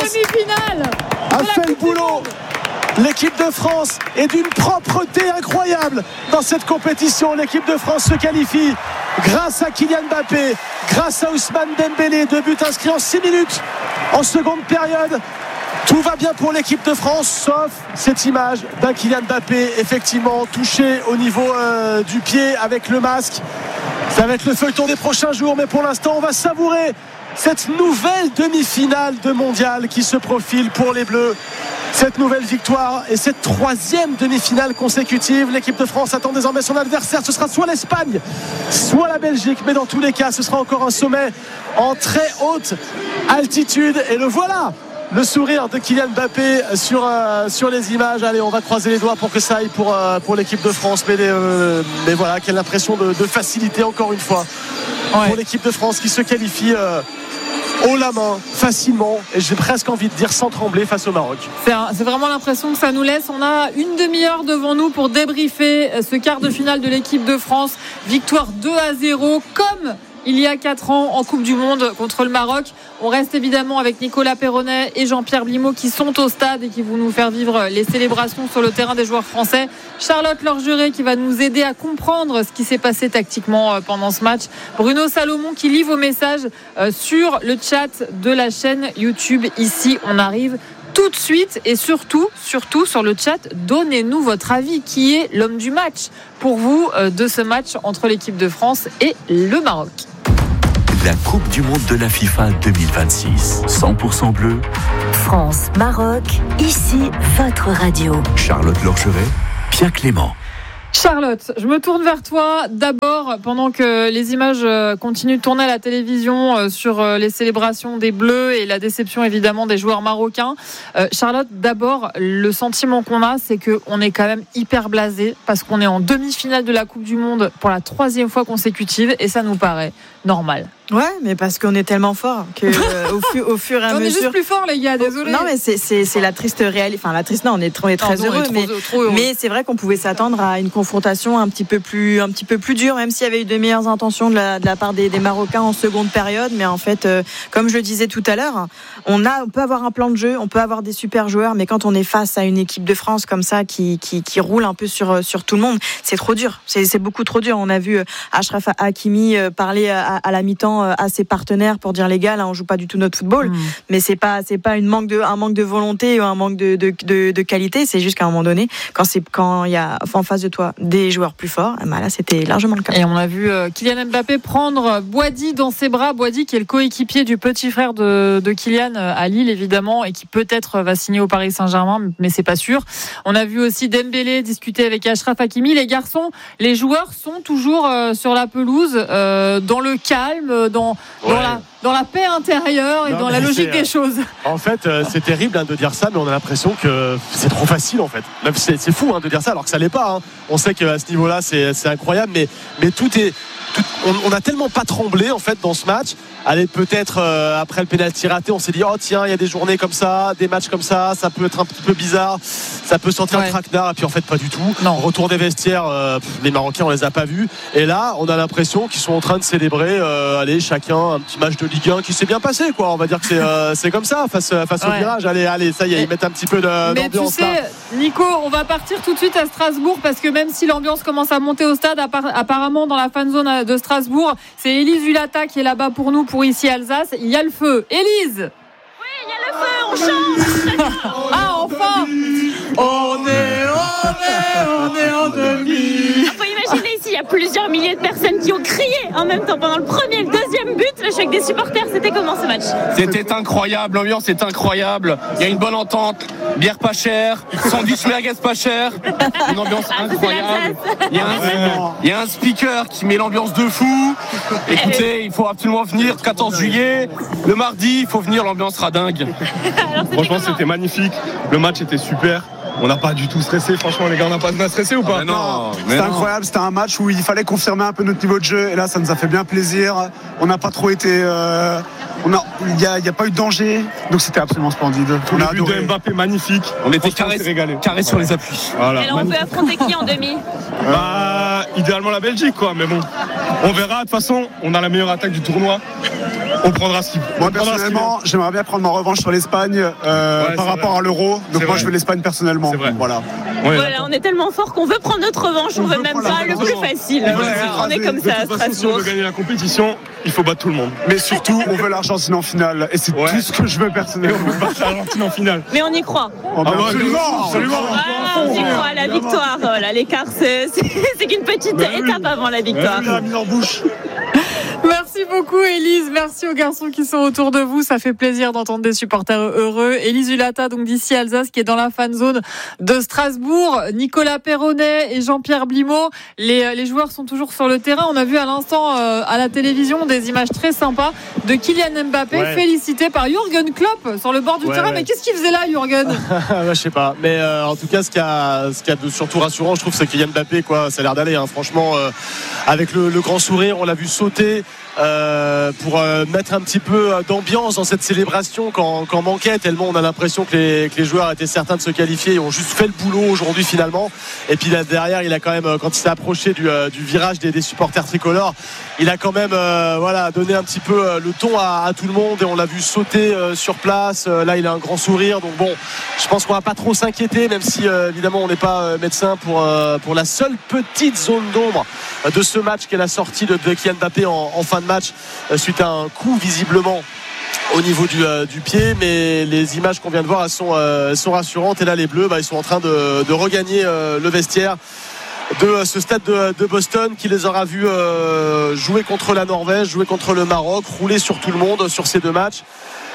a fait le boulot. L'équipe de France est d'une propreté incroyable dans cette compétition. L'équipe de France se qualifie grâce à Kylian Mbappé, grâce à Ousmane Dembélé. Deux buts inscrits en six minutes en seconde période. Tout va bien pour l'équipe de France, sauf cette image d'un Kylian Mbappé effectivement touché au niveau euh, du pied avec le masque. Ça va être le feuilleton des prochains jours, mais pour l'instant on va savourer cette nouvelle demi-finale de mondial qui se profile pour les Bleus. Cette nouvelle victoire et cette troisième demi-finale consécutive. L'équipe de France attend désormais son adversaire. Ce sera soit l'Espagne, soit la Belgique. Mais dans tous les cas, ce sera encore un sommet en très haute altitude. Et le voilà, le sourire de Kylian Mbappé sur, euh, sur les images. Allez, on va croiser les doigts pour que ça aille pour, euh, pour l'équipe de France. Mais, euh, mais voilà, quelle impression de, de facilité encore une fois ouais. pour l'équipe de France qui se qualifie euh, haut la main, facilement, et j'ai presque envie de dire sans trembler face au Maroc. C'est, un, c'est vraiment l'impression que ça nous laisse. On a une demi-heure devant nous pour débriefer ce quart de finale de l'équipe de France. Victoire deux à zéro, comme il y a quatre ans en Coupe du Monde contre le Maroc. On reste évidemment avec Nicolas Perronnet et Jean-Pierre Blimaud qui sont au stade et qui vont nous faire vivre les célébrations sur le terrain des joueurs français. Charlotte Lorgeret qui va nous aider à comprendre ce qui s'est passé tactiquement pendant ce match. Bruno Salomon qui lit vos messages sur le chat de la chaîne YouTube. Ici, on arrive tout de suite et surtout, surtout sur le chat, donnez-nous votre avis. Qui est l'homme du match pour vous de ce match entre l'équipe de France et le Maroc? La Coupe du Monde de la FIFA deux mille vingt-six. cent pour cent bleu. France, Maroc, ici votre radio. Charlotte Lorgeret, Pierre Clément. Charlotte, je me tourne vers toi d'abord pendant que les images continuent de tourner à la télévision sur les célébrations des Bleus et la déception évidemment des joueurs marocains. Euh, Charlotte, d'abord, le sentiment qu'on a, c'est qu'on est quand même hyper blasé parce qu'on est en demi-finale de la Coupe du Monde pour la troisième fois consécutive et ça nous paraît normal. Ouais, mais parce qu'on est tellement fort que euh, au, fu- au fur et à on mesure. On est juste plus fort, les gars. Désolé. Non, mais c'est c'est c'est la triste réalité. Enfin, la triste. Non, on est on est très non, heureux, on est trop, mais trop heureux. Mais c'est vrai qu'on pouvait s'attendre à une confrontation un petit peu plus un petit peu plus dure, même s'il y avait eu de meilleures intentions de la de la part des, des Marocains en seconde période. Mais en fait, euh, comme je le disais tout à l'heure, on a on peut avoir un plan de jeu, on peut avoir des super joueurs, mais quand on est face à une équipe de France comme ça qui qui qui roule un peu sur sur tout le monde, c'est trop dur. C'est c'est beaucoup trop dur. On a vu Achraf Hakimi parler à, à la mi-temps à ses partenaires pour dire les gars, là on joue pas du tout notre football, mmh. mais c'est pas c'est pas une manque de un manque de volonté ou un manque de de, de, de qualité, c'est juste qu'à un moment donné, quand c'est quand il y a en face de toi des joueurs plus forts, bah là c'était largement le cas. Et on a vu euh, Kylian Mbappé prendre Boadi dans ses bras, Boadi qui est le coéquipier du petit frère de, de Kylian à Lille évidemment et qui peut-être va signer au Paris Saint-Germain, mais c'est pas sûr. On a vu aussi Dembélé discuter avec Achraf Hakimi. Les garçons, les joueurs sont toujours euh, sur la pelouse, euh, dans le calme, dans dans ouais. la dans la paix intérieure et non, dans la logique des choses. En fait, euh, c'est terrible hein, de dire ça, mais on a l'impression que c'est trop facile en fait. C'est, c'est fou hein, de dire ça alors que ça l'est pas. Hein. On sait qu'à ce niveau-là, c'est, c'est incroyable, mais mais tout est tout, on, on a tellement pas tremblé en fait dans ce match. Allez, peut-être euh, après le pénalty raté, on s'est dit oh tiens, il y a des journées comme ça, des matchs comme ça, ça peut être un petit peu bizarre, ça peut sortir ouais. le traquenard, et puis en fait pas du tout. Non. Retour des vestiaires, euh, les Marocains on les a pas vus, et là on a l'impression qu'ils sont en train de célébrer. Euh, allez, chacun un petit match de Ligue un qui s'est bien passé, quoi. On va dire que c'est euh, c'est comme ça face face ouais. au virage. Allez, allez, ça y est, ils mettent un petit peu de, mais d'ambiance. Mais tu sais, là. Nico, on va partir tout de suite à Strasbourg parce que même si l'ambiance commence à monter au stade, apparemment dans la fan zone de Strasbourg, c'est Élise Hulata qui est là-bas pour nous, pour ici Alsace. Il y a le feu. Élise. Oui, il y a le feu, on chante. Ah, enfin. On est, on est, on est en demi. Il faut imaginer ici, il y a plusieurs milliers de personnes qui ont crié en même temps pendant le premier et le deuxième but. Le choc des supporters, c'était comment ce match? C'était incroyable, l'ambiance est incroyable. Il y a une bonne entente, bière pas chère, sandwich merguez pas cher, une ambiance incroyable. Il y a un, il y a un speaker qui met l'ambiance de fou. Écoutez, il faut absolument venir le quatorze juillet. Le mardi, il faut venir, l'ambiance sera dingue. Alors, franchement, c'était magnifique. Le match était super. On n'a pas du tout stressé, franchement les gars, on n'a pas stressé ou pas? ah, Non, c'était incroyable, c'était un match où il fallait confirmer un peu notre niveau de jeu et là ça nous a fait bien plaisir. On n'a pas trop été, euh, on a, il n'y a, a pas eu de danger, donc c'était absolument splendide. On a le but de Mbappé magnifique. On était carré, carré sur les appuis. Voilà. Et là on peut affronter qui en demi? Bah idéalement la Belgique quoi, mais bon, on verra. De toute façon, on a la meilleure attaque du tournoi. On prendra ce qu'il faut. Moi personnellement, j'aimerais bien prendre ma revanche sur l'Espagne euh, ouais, par rapport vrai. à l'Euro. Donc c'est moi, vrai. je veux l'Espagne personnellement. C'est vrai. Voilà. Ouais, voilà, on est tellement fort qu'on veut prendre notre revanche. On, on veut, veut même pas le plus facile. On, ouais, on est comme ça à Strasbourg. Si on veut gagner la compétition, il faut battre tout le monde. Mais surtout, on veut l'Argentine en finale. Et c'est ouais. tout ce que je veux personnellement. On veut battre l'Argentine en finale. Mais on y croit. Oh, bah, absolument, absolument. Ah, on y croit. La victoire, voilà, l'écart, c'est, c'est, c'est qu'une petite bah, étape oui. avant la victoire. La mise en bouche. Merci beaucoup Élise, merci aux garçons qui sont autour de vous, ça fait plaisir d'entendre des supporters heureux. Élise Hulata, donc d'ici Alsace, qui est dans la fan zone de Strasbourg, Nicolas Perronnet et Jean-Pierre Blimaud, les, les joueurs sont toujours sur le terrain. On a vu à l'instant euh, à la télévision des images très sympas de Kylian Mbappé, ouais. félicité par Jürgen Klopp sur le bord du ouais, terrain. Ouais. Mais qu'est-ce qu'il faisait là, Jürgen? Je sais pas, mais euh, en tout cas, ce qui a, ce qui a de surtout rassurant, je trouve, c'est Kylian Mbappé, quoi. Ça a l'air d'aller, hein. Franchement, euh, avec le, le grand sourire, on l'a vu sauter. Euh, pour euh, mettre un petit peu d'ambiance dans cette célébration quand, quand manquait, tellement on a l'impression que les, que les joueurs étaient certains de se qualifier et ont juste fait le boulot aujourd'hui finalement. Et puis là derrière, il a quand même, quand il s'est approché du, euh, du virage des, des supporters tricolores, il a quand même euh, voilà, donné un petit peu euh, le ton à, à tout le monde et on l'a vu sauter euh, sur place. Euh, là il a un grand sourire, donc bon, je pense qu'on va pas trop s'inquiéter, même si euh, évidemment on n'est pas euh, médecin pour, euh, pour la seule petite zone d'ombre de ce match qu'est la sortie de, de Kylian Mbappé en, en fin de match euh, suite à un coup visiblement au niveau du, euh, du pied, mais les images qu'on vient de voir elles sont, euh, elles sont rassurantes et là les Bleus bah, ils sont en train de, de regagner euh, le vestiaire de euh, ce stade de, de Boston qui les aura vus euh, jouer contre la Norvège, jouer contre le Maroc, rouler sur tout le monde sur ces deux matchs.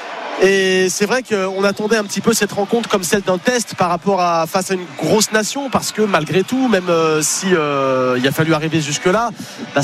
Et c'est vrai qu'on attendait un petit peu cette rencontre comme celle d'un test par rapport à face à une grosse nation, parce que malgré tout, même euh, si euh, il a fallu arriver jusque là, bah,